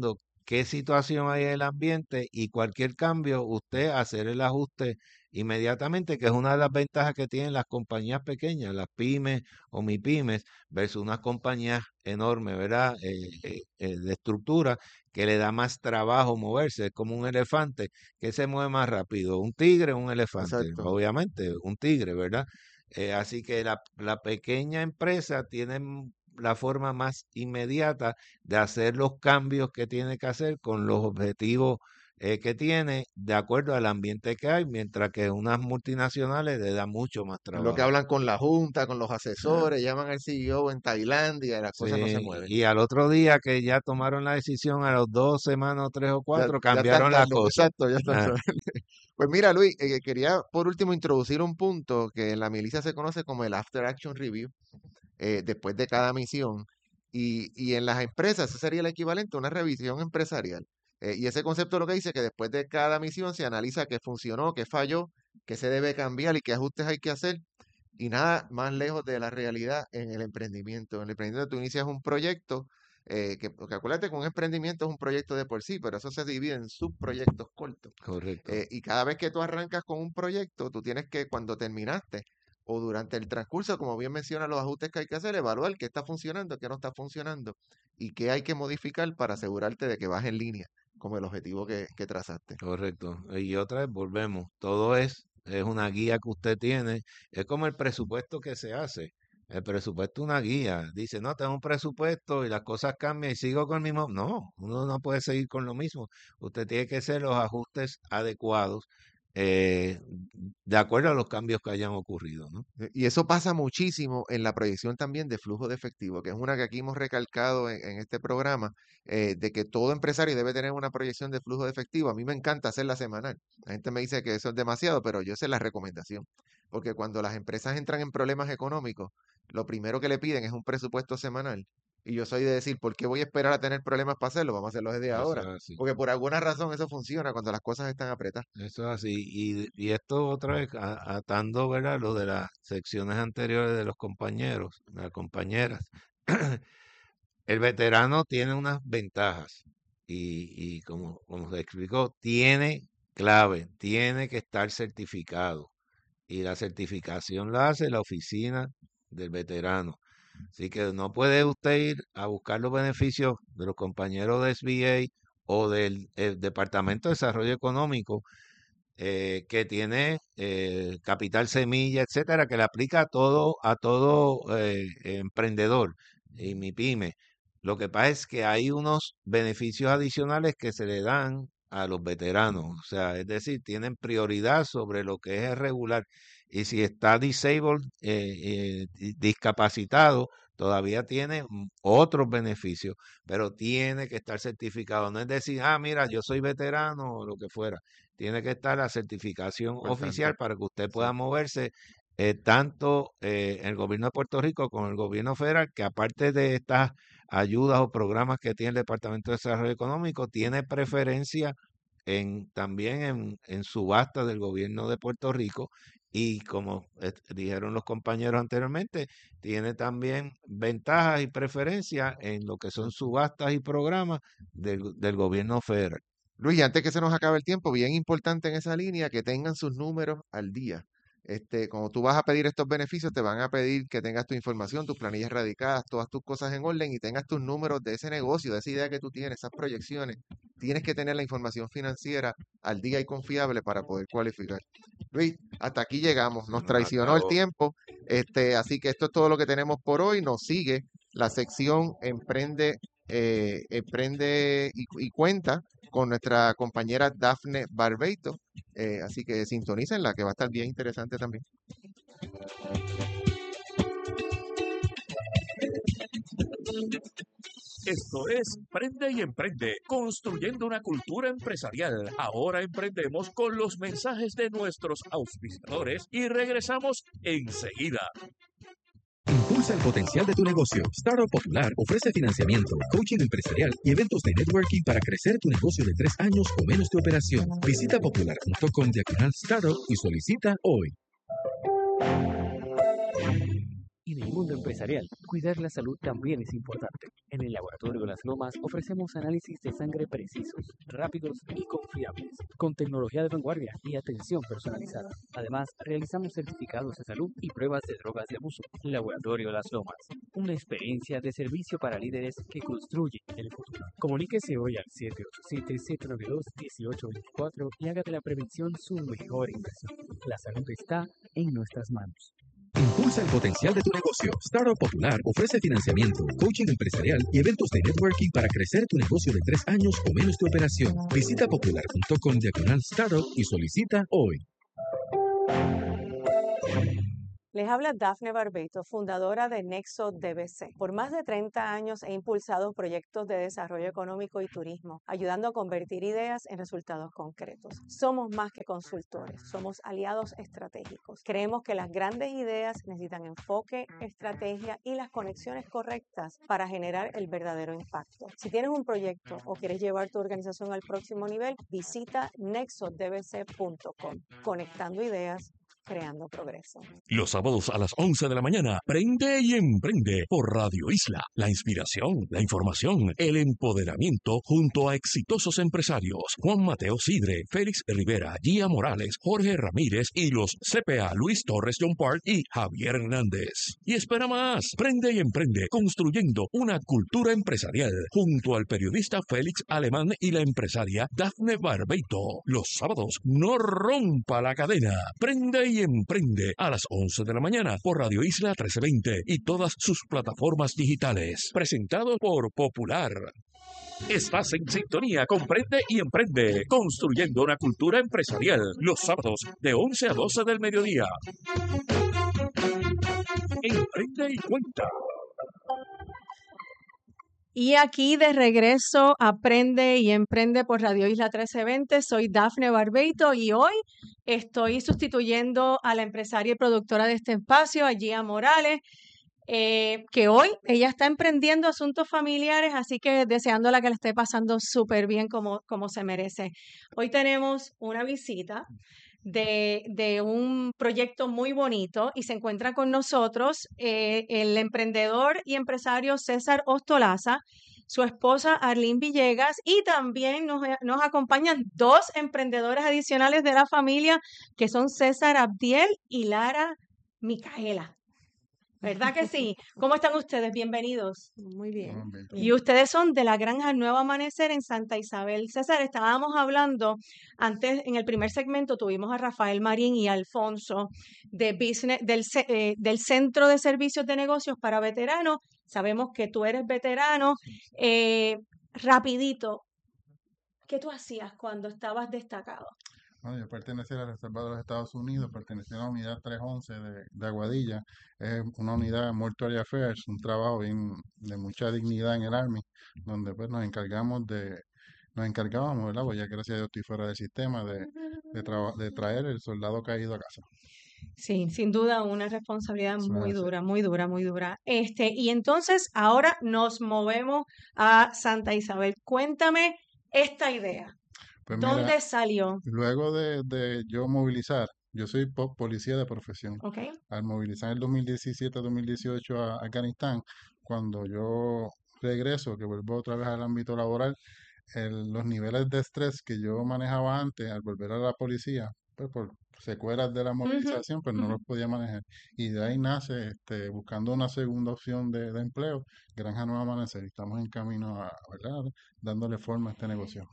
qué situación hay en el ambiente y cualquier cambio, usted hacer el ajuste inmediatamente, que es una de las ventajas que tienen las compañías pequeñas, las pymes o mipymes, versus unas compañías enormes, ¿verdad? Eh, eh, eh, de estructura, que le da más trabajo moverse. Es como un elefante que se mueve más rápido. Un tigre o un elefante, Exacto. obviamente, un tigre, ¿verdad? Eh, así que la, la pequeña empresa tiene la forma más inmediata de hacer los cambios que tiene que hacer con los objetivos eh, que tiene de acuerdo al ambiente que hay, mientras que unas multinacionales le da mucho más Es lo que trabajo. hablan con la junta, con los Ah, asesores, llaman al C E O en Tailandia y las cosas no se sí, mueven. y al otro día que ya tomaron la decisión, a los dos semanas, o tres o Ya, cuatro, ya están cambiaron la tarde, cosa. exacto, ya están Ah, tarde. Pues mira, Luis, eh, quería por último introducir un punto que en la milicia se conoce como el After Action Review, eh, después de cada misión. Y, y en las empresas, eso sería el equivalente a una revisión empresarial. Eh, y ese concepto lo que dice que después de cada misión se analiza qué funcionó, qué falló, qué se debe cambiar y qué ajustes hay que hacer. Y nada más lejos de la realidad en el emprendimiento. En el emprendimiento tú inicias un proyecto, eh, que, porque acuérdate que un emprendimiento es un proyecto de por sí, pero eso se divide en subproyectos cortos. correcto. Eh, y cada vez que tú arrancas con un proyecto, tú tienes que, cuando terminaste o durante el transcurso, como bien menciona, los ajustes que hay que hacer, evaluar qué está funcionando, qué no está funcionando y qué hay que modificar para asegurarte de que vas en línea con el objetivo que, que trazaste. Correcto. Y otra vez volvemos. Todo es, es una guía que usted tiene. Es como el presupuesto que se hace. El presupuesto es una guía. Dice, no, tengo un presupuesto y las cosas cambian y sigo con el mismo. No, uno no puede seguir con lo mismo. Usted tiene que hacer los ajustes adecuados eh, de acuerdo a los cambios que hayan ocurrido, ¿no? Eh, Y eso pasa muchísimo en la proyección también de flujo de efectivo, que es una que aquí hemos recalcado en, en este programa, eh, de que todo empresario debe tener una proyección de flujo de efectivo. A mí me encanta hacerla semanal. La gente me dice que eso es demasiado, pero yo sé la recomendación, porque cuando las empresas entran en problemas económicos, lo primero que le piden es un presupuesto semanal. Y yo soy de decir, ¿por qué voy a esperar a tener problemas para hacerlo? Vamos a hacerlo desde Eso ahora. es así. Porque por alguna razón eso funciona cuando las cosas están apretadas. Eso es así. Y, y esto otra vez a- atando, ¿verdad? Lo de las secciones anteriores de los compañeros, las compañeras. El veterano tiene unas ventajas y, y como, como se explicó, tiene clave, tiene que estar certificado y la certificación la hace la oficina del veterano. Así que no puede usted ir a buscar los beneficios de los compañeros de S B A o del eh, Departamento de Desarrollo Económico eh, que tiene eh, capital semilla, etcétera, que le aplica a todo, a todo eh, emprendedor y mi pyme. Lo que pasa es que hay unos beneficios adicionales que se le dan a los veteranos, o sea, es decir, tienen prioridad sobre lo que es el regular. Y si está disabled, eh, eh, di- discapacitado, todavía tiene mm, otros beneficios, pero tiene que estar certificado. No es decir, ah, mira, yo soy veterano o lo que fuera. Tiene que estar la certificación oficial Importante. para que usted pueda Sí. moverse eh, tanto eh, en el gobierno de Puerto Rico como en el gobierno federal, que aparte de estas ayudas o programas que tiene el Departamento de Desarrollo Económico, tiene preferencia en, también en, en subastas del gobierno de Puerto Rico y como eh, dijeron los compañeros anteriormente, tiene también ventajas y preferencias en lo que son subastas y programas del, del gobierno federal. Luis, y antes que se nos acabe el tiempo, bien importante en esa línea que tengan sus números al día. Este, cuando tú vas a pedir estos beneficios, te van a pedir que tengas tu información, tus planillas radicadas, todas tus cosas en orden y tengas tus números de ese negocio, de esa idea que tú tienes, esas proyecciones. Tienes que tener la información financiera al día y confiable para poder cualificar. Luis, hasta aquí llegamos. Se Nos nos traicionó el acabó. tiempo. Este, así que esto es todo lo que tenemos por hoy. Nos sigue la sección Emprende, eh, Emprende y, y Cuenta con nuestra compañera Dafne Barbeito. Eh, así que sintonícenla, que va a estar bien interesante también. Esto es Prende y Emprende, construyendo una cultura empresarial. Ahora emprendemos con los mensajes de nuestros auspiciadores y regresamos enseguida. Impulsa el potencial de tu negocio. Startup Popular ofrece financiamiento, coaching empresarial y eventos de networking para crecer tu negocio de tres años o menos de operación. Visita popular punto com diagonal startup y solicita hoy. En el mundo empresarial, cuidar la salud también es importante. En el Laboratorio Las Lomas ofrecemos análisis de sangre precisos, rápidos y confiables, con tecnología de vanguardia y atención personalizada. Además, realizamos certificados de salud y pruebas de drogas de abuso. Laboratorio Las Lomas, una experiencia de servicio para líderes que construyen el futuro. Comuníquese hoy al siete ocho siete, siete nueve dos, uno ocho dos cuatro y haga de la prevención su mejor inversión. La salud está en nuestras manos. Impulsa el potencial de tu negocio. Startup Popular ofrece financiamiento, coaching empresarial y eventos de networking para crecer tu negocio de tres años o menos de operación. Visita popular punto com diagonal startup y solicita hoy. Les habla Dafne Barbeito, fundadora de Nexo D B C. Por más de treinta años he impulsado proyectos de desarrollo económico y turismo, ayudando a convertir ideas en resultados concretos. Somos más que consultores, somos aliados estratégicos. Creemos que las grandes ideas necesitan enfoque, estrategia y las conexiones correctas para generar el verdadero impacto. Si tienes un proyecto o quieres llevar tu organización al próximo nivel, visita nexo d b c punto com. Conectando ideas, creando progreso. Los sábados a las once de la mañana, Prende y Emprende por Radio Isla. La inspiración, la información, el empoderamiento junto a exitosos empresarios. Juan Mateo Sidre, Félix Rivera, Gia Morales, Jorge Ramírez y los C P A Luis Torres John Park y Javier Hernández. Y espera más, Prende y Emprende construyendo una cultura empresarial junto al periodista Félix Alemán y la empresaria Dafne Barbeito. Los sábados, no rompa la cadena. Prende y Emprende a las once de la mañana por Radio Isla trece veinte y todas sus plataformas digitales. Presentado por Popular. Estás en sintonía con Prende y Emprende, construyendo una cultura empresarial. Los sábados de once a doce del mediodía. Emprende y cuenta. Y aquí de regreso, Aprende y Emprende por Radio Isla trece veinte. Soy Dafne Barbeito y hoy estoy sustituyendo a la empresaria y productora de este espacio, a Gia Morales, eh, que hoy ella está emprendiendo asuntos familiares, así que deseándola que la esté pasando súper bien como, como se merece. Hoy tenemos una visita de, de un proyecto muy bonito y se encuentra con nosotros eh, el emprendedor y empresario César Ostolaza, su esposa Arlene Villegas y también nos, nos acompañan dos emprendedores adicionales de la familia que son César Abdiel y Lara Micaela. ¿Verdad que sí? ¿Cómo están ustedes? Bienvenidos. Muy bien. Y ustedes son de la Granja Nuevo Amanecer en Santa Isabel. César, estábamos hablando, antes en el primer segmento tuvimos a Rafael Marín y a Alfonso de business, del, eh, del Centro de Servicios de Negocios para Veteranos. Sabemos que tú eres veterano. Eh, rapidito, ¿qué tú hacías cuando estabas destacado? Bueno, yo pertenecía a la Reserva de los Estados Unidos, pertenecía a la unidad trescientos once de, de Aguadilla. Es una unidad Mortuary Affairs, un trabajo bien, de mucha dignidad en el Army, donde pues nos encargamos de, nos encargábamos, ¿verdad? Pues ya gracias a Dios estoy fuera del sistema, de, de, traba- de traer el soldado caído a casa. Sí, sin duda una responsabilidad Eso muy es así. dura, muy dura, muy dura. Este, y entonces ahora nos movemos a Santa Isabel. Cuéntame esta idea. Pues mira, ¿Dónde salió? luego de, de yo movilizar, yo soy po- policía de profesión. ¿Ok? Al movilizar en dos mil diecisiete, dos mil dieciocho a Afganistán, cuando yo regreso, que vuelvo otra vez al ámbito laboral, el- los niveles de estrés que yo manejaba antes al volver a la policía, pues por secuelas de la Ujú, movilización, pues no ujú. los podía manejar. Y de ahí nace, este, buscando una segunda opción de, de empleo, Granja Nueva Amanecer. Y estamos en camino a, ¿verdad? Dándole forma a este negocio.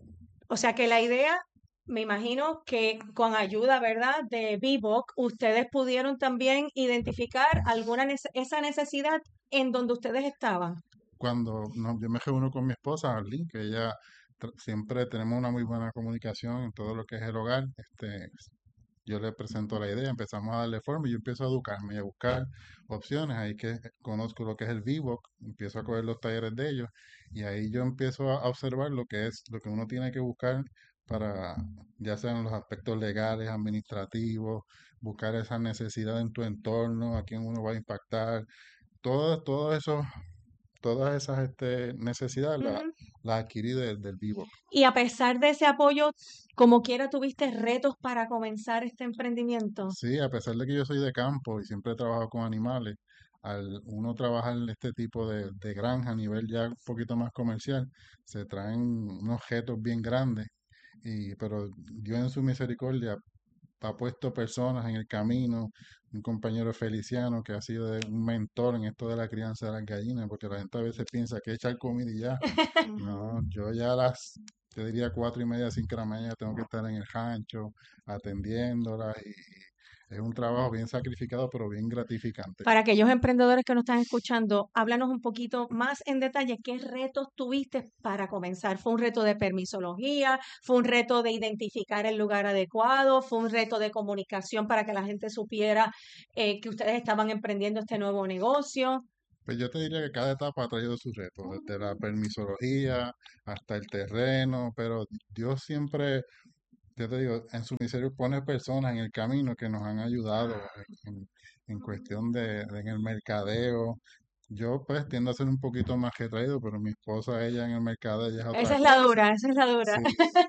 O sea que la idea, me imagino que con ayuda, ¿verdad?, de V I V O C, ustedes pudieron también identificar alguna nece- esa necesidad en donde ustedes estaban. Cuando no, yo me reúno con mi esposa, Arlene, que ella tra- siempre tenemos una muy buena comunicación en todo lo que es el hogar, este, yo le presento la idea, empezamos a darle forma y yo empiezo a educarme y a buscar opciones. Ahí que conozco lo que es el V I V O C, empiezo a coger los talleres de ellos y ahí yo empiezo a a observar lo que es lo que uno tiene que buscar para, ya sean los aspectos legales, administrativos, buscar esa necesidad en tu entorno, a quién uno va a impactar, todo, todo eso, todas esas este, necesidades las Ujú. las adquirí de- del V I V O C. Y a pesar de ese apoyo, como quiera, tuviste retos para comenzar este emprendimiento. Sí, a pesar de que yo soy de campo y siempre he trabajado con animales, al uno trabajar en este tipo de, de granja a nivel ya un poquito más comercial, se traen unos objetos bien grandes, y, pero Dios en su misericordia ha puesto personas en el camino, un compañero Feliciano que ha sido de- un mentor en esto de la crianza de las gallinas, porque la gente a veces piensa que echar comida y ya. No, yo ya a las, te diría cuatro y media, cinco de la mañana tengo que estar en el rancho atendiéndolas, y es un trabajo bien sacrificado, pero bien gratificante. Para aquellos emprendedores que nos están escuchando, háblanos un poquito más en detalle qué retos tuviste para comenzar. ¿Fue un reto de permisología? ¿Fue un reto de identificar el lugar adecuado? ¿Fue un reto de comunicación para que la gente supiera eh, que ustedes estaban emprendiendo este nuevo negocio? Pues yo te diría que cada etapa ha traído sus retos, desde la permisología hasta el terreno, pero Dios siempre, yo te digo, en su misericordia pone personas en el camino que nos han ayudado en, en- en cuestión de, de en el mercadeo. Yo pues tiendo a ser un poquito más retraído, pero mi esposa, ella en el mercadeo, ella es otra Esa es la cosa. dura, esa es la dura. Sí,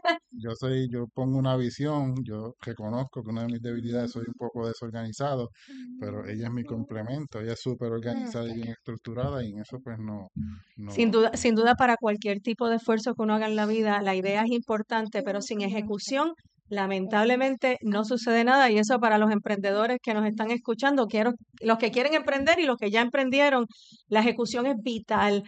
yo soy, yo pongo una visión, yo reconozco que una de mis debilidades soy un poco desorganizado, pero ella es mi complemento, ella es súper organizada y bien estructurada, y en eso pues no, Sin no, duda, sin duda para cualquier tipo de esfuerzo que uno haga en la vida, la idea es importante, pero sin ejecución, lamentablemente no sucede nada. Y eso para los emprendedores que nos están escuchando, quiero, los que quieren emprender y los que ya emprendieron, la ejecución es vital.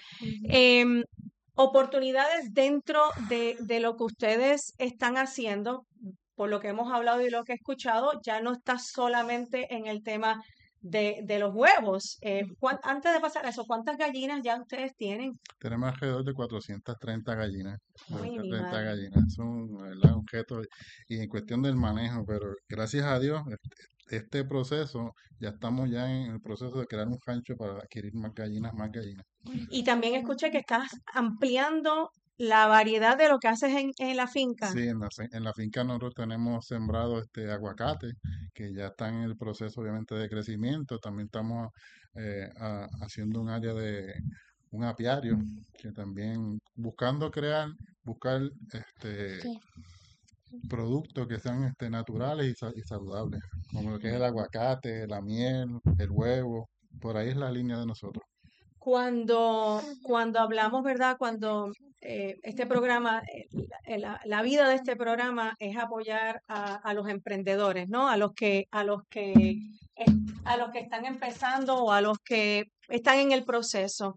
Em, Oportunidades dentro de, de lo que ustedes están haciendo, por lo que hemos hablado y lo que he escuchado, ya no está solamente en el tema de, de los huevos. Eh, ¿cuán- antes de pasar a eso, ¿cuántas gallinas ya ustedes tienen? tenemos alrededor de cuatrocientas treinta gallinas, Ay, mi cuatrocientas treinta madre. gallinas, es un, ¿verdad? un reto, y en cuestión del manejo, pero gracias a Dios, este, este proceso, ya estamos ya en el proceso de crear un rancho para adquirir más gallinas, más gallinas. Y también escuché que estás ampliando la variedad de lo que haces en, en la finca. Sí, en la, fin- en la finca nosotros tenemos sembrado este aguacate, que ya está en el proceso obviamente de crecimiento. También estamos eh, a- haciendo un área de un apiario, que también buscando crear, buscar este productos que sean este naturales y, sa- y saludables, como lo que es el aguacate, la miel, el huevo. Por ahí es la línea de nosotros. Cuando, cuando hablamos, ¿verdad? Cuando eh, este programa, eh, la, la vida de este programa es apoyar a, a los emprendedores, ¿no? A los que, a los que, eh, a los que están empezando o a los que están en el proceso.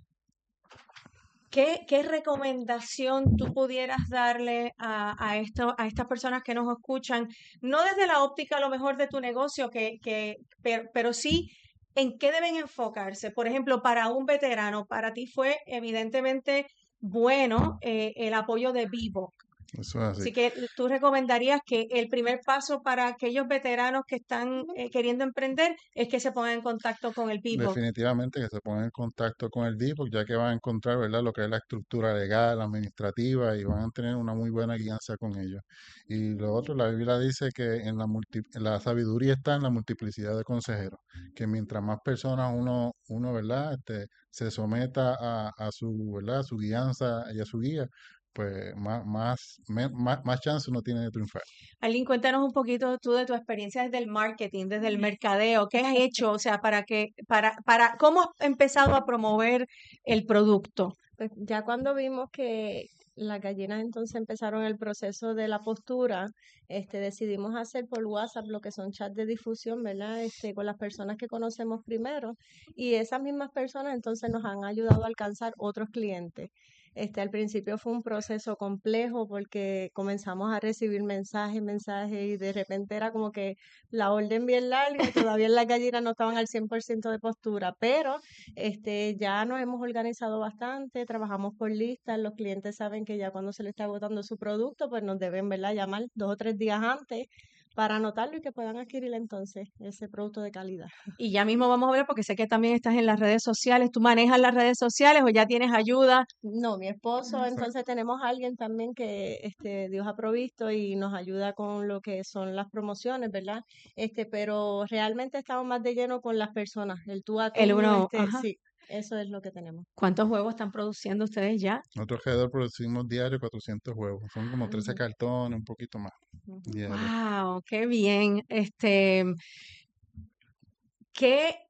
¿Qué, qué recomendación tú pudieras darle a, a, esto, a estas personas que nos escuchan? No desde la óptica a lo mejor de tu negocio, que, que, pero, pero sí en qué deben enfocarse. Por ejemplo, para un veterano, para ti fue evidentemente bueno eh, el apoyo de Vivo. Eso es así. Así que tú recomendarías que el primer paso para aquellos veteranos que están eh, queriendo emprender es que se pongan en contacto con el Vivo. Definitivamente que se pongan en contacto con el D I P, ya que van a encontrar, ¿verdad?, lo que es la estructura legal, administrativa, y van a tener una muy buena guianza con ellos. Y lo otro, la Biblia dice que en la, multi- la sabiduría está en la multiplicidad de consejeros, que mientras más personas uno, uno ¿verdad?, este, se someta a, a su, ¿verdad?, a su guianza y a su guía, pues más, más, me- más, más chance uno tiene de triunfar. Arlene, cuéntanos un poquito tú de tu experiencia desde el marketing, desde el mercadeo. ¿Qué has hecho? O sea, para que, para, para, ¿cómo has empezado a promover el producto? Pues ya cuando vimos que las gallinas entonces empezaron el proceso de la postura, este, decidimos hacer por WhatsApp lo que son chats de difusión, ¿verdad? Este, con las personas que conocemos primero, y esas mismas personas entonces nos han ayudado a alcanzar otros clientes. Este, al principio fue un proceso complejo porque comenzamos a recibir mensajes, mensajes, y de repente era como que la orden bien larga y todavía las gallinas no estaban al cien por ciento de postura, pero este, ya nos hemos organizado bastante, trabajamos por listas, los clientes saben que ya cuando se les está agotando su producto, pues nos deben, ¿verdad?, llamar dos o tres días antes para anotarlo y que puedan adquirir entonces ese producto de calidad. Y ya mismo vamos a ver, porque sé que también estás en las redes sociales. ¿Tú manejas las redes sociales o ya tienes ayuda? No, mi esposo, entonces tenemos a alguien también que este, Dios ha provisto y nos ayuda con lo que son las promociones, ¿verdad? Este, pero realmente estamos más de lleno con las personas, el tú a tú, El uno, este, ajá. sí, eso es lo que tenemos. ¿Cuántos huevos están produciendo ustedes ya? Nosotros alrededor producimos diario cuatrocientos huevos, son como trece Ujú. cartones, un poquito más Ujú. diario. Wow, qué bien. Este, ¿qué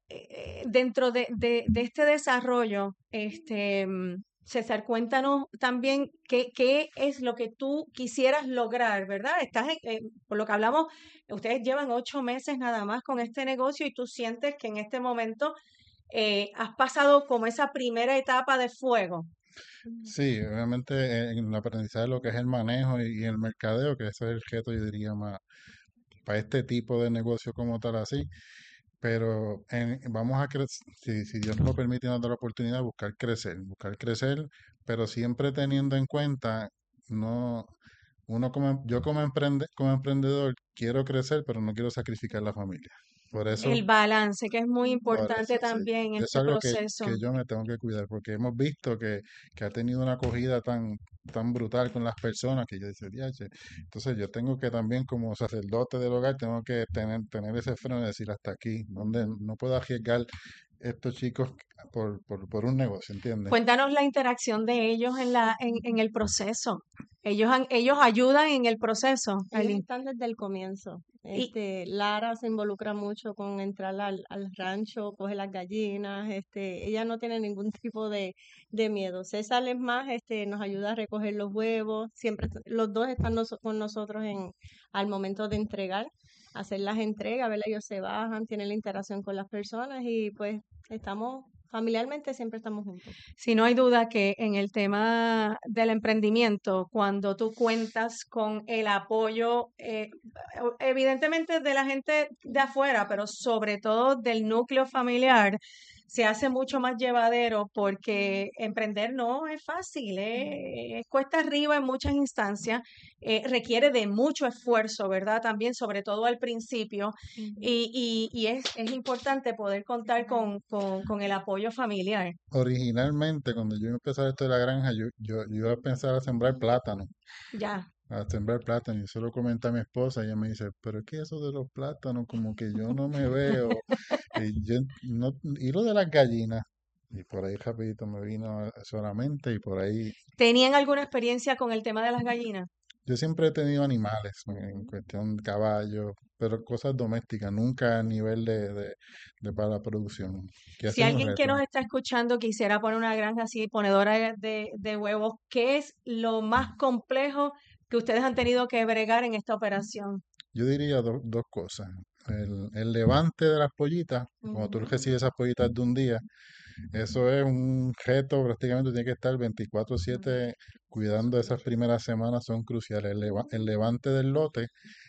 eh, dentro de, de, de este desarrollo, este, mm, César, cuéntanos también qué, qué es lo que tú quisieras lograr, ¿verdad? Estás en- eh, por lo que hablamos, ustedes llevan ocho meses nada más con este negocio y tú sientes que en este momento eh, has pasado como esa primera etapa de fuego. Sí, obviamente eh, en el aprendizaje de lo que es el manejo y, y el mercadeo, que ese es el reto, yo diría, más para este tipo de negocio como tal así. Pero en- vamos a crecer, si, si Dios nos lo permite y nos da la oportunidad, buscar crecer, buscar crecer, pero siempre teniendo en cuenta, no, uno como, yo como emprende, como emprendedor quiero crecer, pero no quiero sacrificar la familia. Por eso El balance, que es muy por importante eso, sí. también en Es este algo que, proceso. que yo me tengo que cuidar, porque hemos visto que, que ha tenido una acogida tan, tan brutal con las personas que yo decía, "Diache". Entonces yo tengo que también como sacerdote del hogar, tengo que tener, tener ese freno de decir hasta aquí, donde no puedo arriesgar estos chicos por, por, por un negocio, ¿entiendes? Cuéntanos la interacción de ellos en la, en, en el proceso. Ellos, han- ellos ayudan en el proceso, Ellos Aileen. están desde el comienzo. Y Este, Lara se involucra mucho con entrar al, al rancho, coge las gallinas, este, ella no tiene ningún tipo de, de miedo. César es más, este, nos ayuda a recoger los huevos, siempre est- los dos están noso- con nosotros en, al momento de entregar, hacer las entregas, ¿verdad? Ellos se bajan, tienen la interacción con las personas y pues estamos, familiarmente siempre estamos juntos. si no hay duda que en el tema del emprendimiento, cuando tú cuentas con el apoyo, eh, evidentemente de la gente de afuera, pero sobre todo del núcleo familiar, se hace mucho más llevadero porque emprender no es fácil, eh, es cuesta arriba en muchas instancias, eh, requiere de mucho esfuerzo, ¿verdad? También, sobre todo al principio, Ujú. y, y, y es, es importante poder contar con, con, con el apoyo familiar. Originalmente, cuando yo empecé esto de la granja, yo, yo, yo iba a pensar a sembrar plátano. Ya. A sembrar plátano. Y eso lo comenté a mi esposa y ella me dice, pero es que eso de los plátanos, como que yo no me veo. Y, yo no, y lo de las gallinas. Y por ahí rapidito me vino solamente y por ahí. ¿Tenían alguna experiencia con el tema de las gallinas? Yo siempre he tenido animales, en cuestión de caballos, pero cosas domésticas, nunca a nivel de, de, de para la producción, que ha Si sido un alguien que reto. nos está escuchando quisiera poner una granja así, ponedora de, de- de huevos, ¿qué es lo más complejo que ustedes han tenido que bregar en esta operación? Yo diría do- dos cosas. El, el levante de las pollitas, cuando tú Ujú. recibes esas pollitas de un día, eso es un reto, prácticamente tiene que estar veinticuatro siete cuidando esas primeras semanas, son cruciales. El, leva- el levante del lote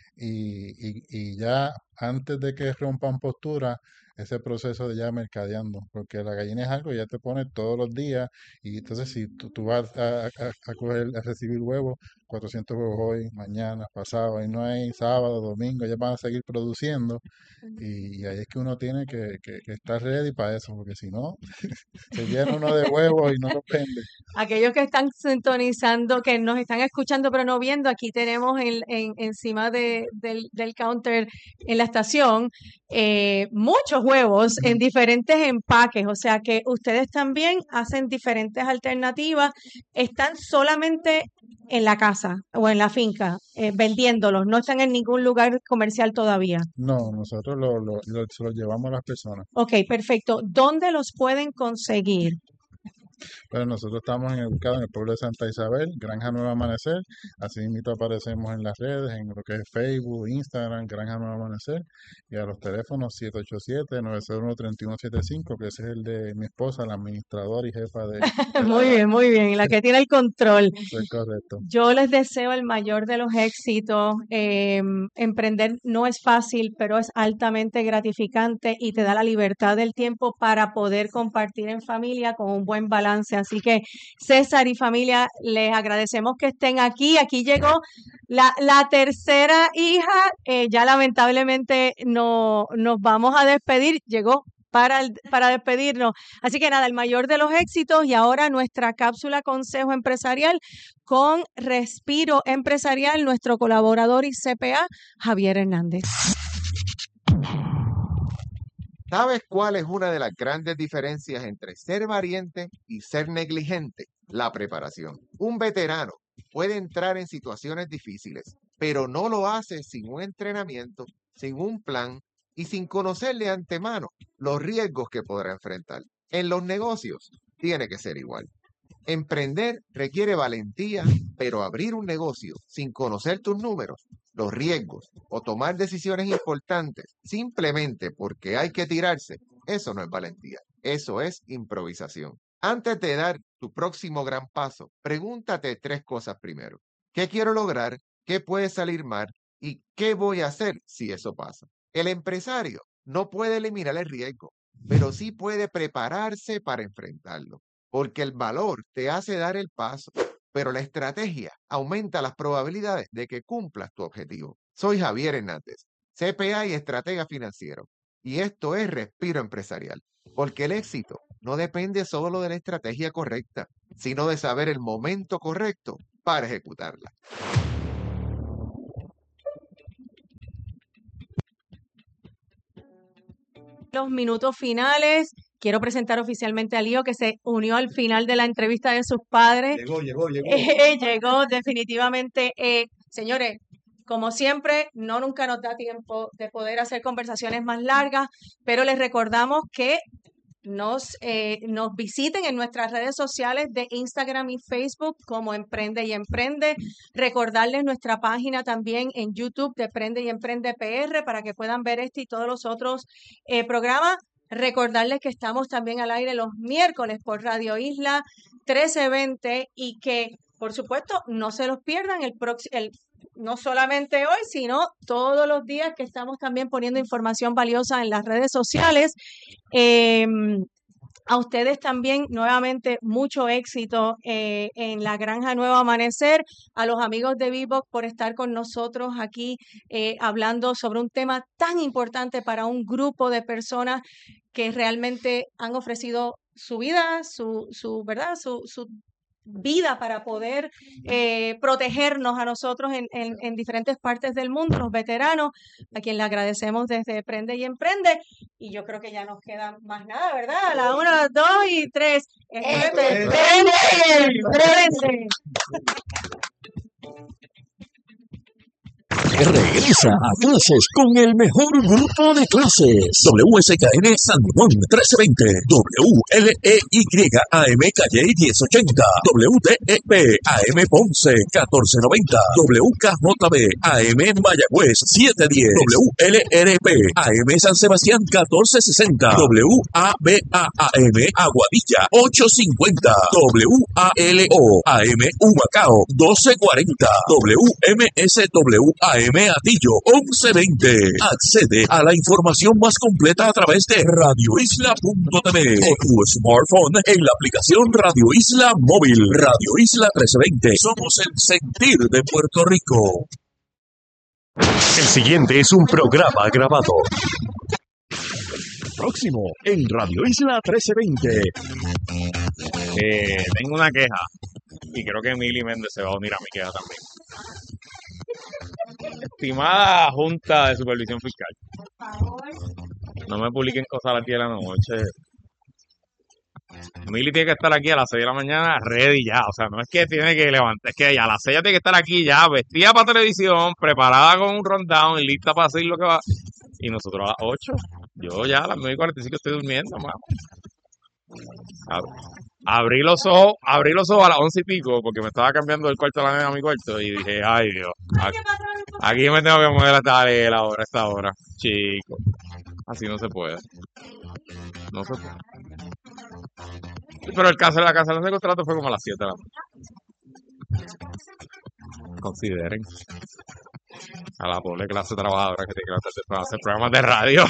y, y- y ya antes de que rompan postura, ese proceso de ya mercadeando, porque la gallina es algo que ya te pone todos los días y entonces si tú, tú vas a, a, a coger, a recibir huevos, cuatrocientos huevos hoy, mañana, pasado, y no hay sábado, domingo, ya van a seguir produciendo y, y ahí es que uno tiene que, que, que estar ready para eso, porque si no, se llena uno de huevos y no los vende. Aquellos que están sintonizando, que nos están escuchando pero no viendo, aquí tenemos en, en- encima de- del, del counter en la estación eh, muchos huevos en diferentes empaques, o sea que ustedes también hacen diferentes alternativas, están solamente en la casa o en la finca eh, vendiéndolos, no están en ningún lugar comercial todavía. No, nosotros lo, lo, lo- se lo llevamos a las personas. Ok, perfecto. ¿Dónde los pueden conseguir? Pero nosotros estamos en, ubicados en el pueblo de Santa Isabel, Granja Nuevo Amanecer. Así mismo aparecemos en las redes, en lo que es Facebook, Instagram, Granja Nuevo Amanecer. Y a los teléfonos siete ocho siete, nueve cero uno, tres uno siete cinco, que ese es el de mi esposa, la administradora y jefa de, de la Muy bien, granja. muy bien. La que tiene el control. Eso es correcto. Yo les deseo el mayor de los éxitos. Em, emprender no es fácil, pero es altamente gratificante y te da la libertad del tiempo para poder compartir en familia con un buen balance. Así que César y familia, les agradecemos que estén aquí. Aquí llegó la, la tercera hija. Eh, ya lamentablemente no nos vamos a despedir. Llegó para, el- para despedirnos. Así que nada, el mayor de los éxitos y ahora nuestra cápsula Consejo Empresarial con Respiro Empresarial, nuestro colaborador y C P A, Javier Hernández. ¿Sabes cuál es una de las grandes diferencias entre ser valiente y ser negligente? La preparación. Un veterano puede entrar en situaciones difíciles, pero no lo hace sin un entrenamiento, sin un plan y sin conocer de antemano los riesgos que podrá enfrentar. En los negocios tiene que ser igual. Emprender requiere valentía, pero abrir un negocio sin conocer tus números, los riesgos o tomar decisiones importantes simplemente porque hay que tirarse, eso no es valentía, eso es improvisación. Antes de dar tu próximo gran paso, pregúntate tres cosas primero. ¿Qué quiero lograr? ¿Qué puede salir mal? ¿Y qué voy a hacer si eso pasa? El empresario no puede eliminar el riesgo, pero sí puede prepararse para enfrentarlo, porque el valor te hace dar el paso, pero la estrategia aumenta las probabilidades de que cumplas tu objetivo. Soy Javier Hernández, C P A y estratega financiero, y esto es Respiro Empresarial, porque el éxito no depende solo de la estrategia correcta, sino de saber el momento correcto para ejecutarla. Los minutos finales. Quiero presentar oficialmente a Lío, que se unió al final de la entrevista de sus padres. Llegó, llegó, llegó. Eh, llegó definitivamente. Eh, señores, como siempre, no nunca nos da tiempo de poder hacer conversaciones más largas, pero les recordamos que nos, eh, nos visiten en nuestras redes sociales de Instagram y Facebook como Emprende y Emprende. Recordarles nuestra página también en YouTube de Emprende y Emprende P R para que puedan ver este y todos los otros eh, programas. Recordarles que estamos también al aire los miércoles por Radio Isla trece veinte y que, por supuesto, no se los pierdan el próximo, el no solamente hoy, sino todos los días que estamos también poniendo información valiosa en las redes sociales. Eh, a ustedes también, nuevamente, mucho éxito eh, en la Granja Nuevo Amanecer. A los amigos de Vivox por estar con nosotros aquí eh, hablando sobre un tema tan importante para un grupo de personas que realmente han ofrecido su vida, su, su ¿verdad? Su, su vida para poder eh, protegernos a nosotros en, en, en diferentes partes del mundo, los veteranos, a quien le agradecemos desde Prende y Emprende. Y yo creo que ya nos queda más nada, ¿verdad? A la una, dos y tres. Emprende, emprende. Regresa a clases con el mejor grupo de clases. W S K N San Juan trece veinte, W L E Y A M Calle diez ochenta, W T E P A M Ponce catorce noventa, W K J B A M Mayagüez siete diez, W L R P A M San Sebastián catorce sesenta, W A B A A M Aguadilla ocho cincuenta, W A L O A M Humacao doce cuarenta, W M S W A M Atillo once veinte. Accede a la información más completa a través de radio isla punto t v o tu smartphone en la aplicación Radio Isla Móvil. Radio Isla trece veinte. Somos el sentir de Puerto Rico. El siguiente es un programa grabado. Próximo en Radio Isla trece veinte. Eh, tengo una queja y creo que Emily Méndez se va a unir a mi queja también. Estimada Junta de Supervisión Fiscal, no me publiquen cosas a las diez de la noche. Emily tiene que estar aquí a las seis de la mañana ready ya, o sea, no es que tiene que levantar, es que ella a las seis ya tiene que estar aquí ya, vestida para televisión, preparada con un rundown y lista para hacer lo que va. Y nosotros a las ocho, yo ya a las nueve y cuarenta y cinco estoy durmiendo, mamá. Abrí los ojos, abrí los ojos a las once y pico porque me estaba cambiando del cuarto de la nena a mi cuarto y dije, ay Dios, aquí, aquí me tengo que mover hasta la hora, esta hora, chico. Así no se puede. No se puede. Pero el caso de la cancelación de contrato fue como a las siete de la noche. Consideren. A la pobre clase trabajadora que tiene que hacer para hacer programas de radio.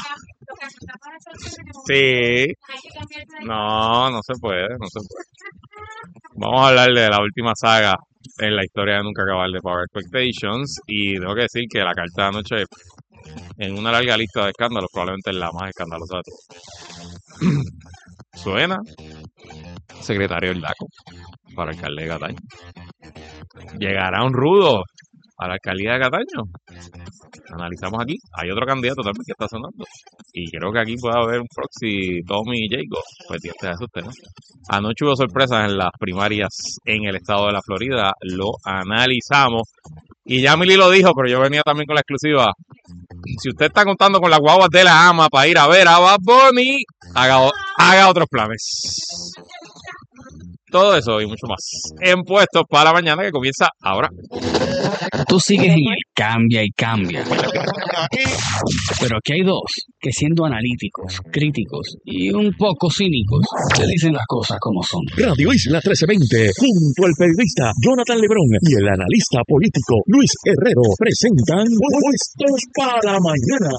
Sí. No, no se puede, no se puede. Vamos a hablar de la última saga en la historia de Nunca Acabar de Power Expectations. Y tengo que decir que la carta de anoche, en una larga lista de escándalos, probablemente es la más escandalosa de todas. Suena secretario del D A C O para alcalde de Cataño. Llegará un rudo a la alcaldía de Cataño. Analizamos aquí. Hay otro candidato también que está sonando. Y creo que aquí puede haber un proxy Tommy Jacob. Pendientes de esos temas. Anoche hubo sorpresas en las primarias en el estado de la Florida. Lo analizamos. Y ya Mili lo dijo, pero yo venía también con la exclusiva. si usted está contando con las guaguas de la ama para ir a ver a Bad Bunny, haga, o- haga otros planes. Todo eso y mucho más en Puestos para la Mañana, que comienza ahora. Tú sigues en el cambia y cambia. Pero aquí hay dos que, siendo analíticos, críticos y un poco cínicos, te dicen las cosas como son. Radio Isla trece veinte, junto al periodista Jonathan Lebrón y el analista político Luis Herrero, presentan Puestos para la Mañana.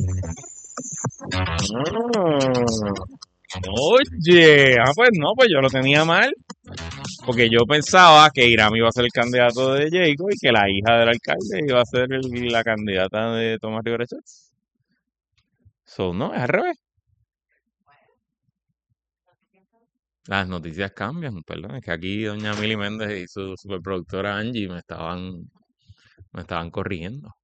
Oye, ah, pues no, pues yo lo tenía mal. Porque yo pensaba que Irán iba a ser el candidato de Jacob y que la hija del alcalde iba a ser el- la candidata de Tomás Rivera Chats. So, no, es al revés. Las noticias cambian, perdón. Es que aquí doña Mili Méndez y su superproductora Angie me estaban, me estaban corrigiendo.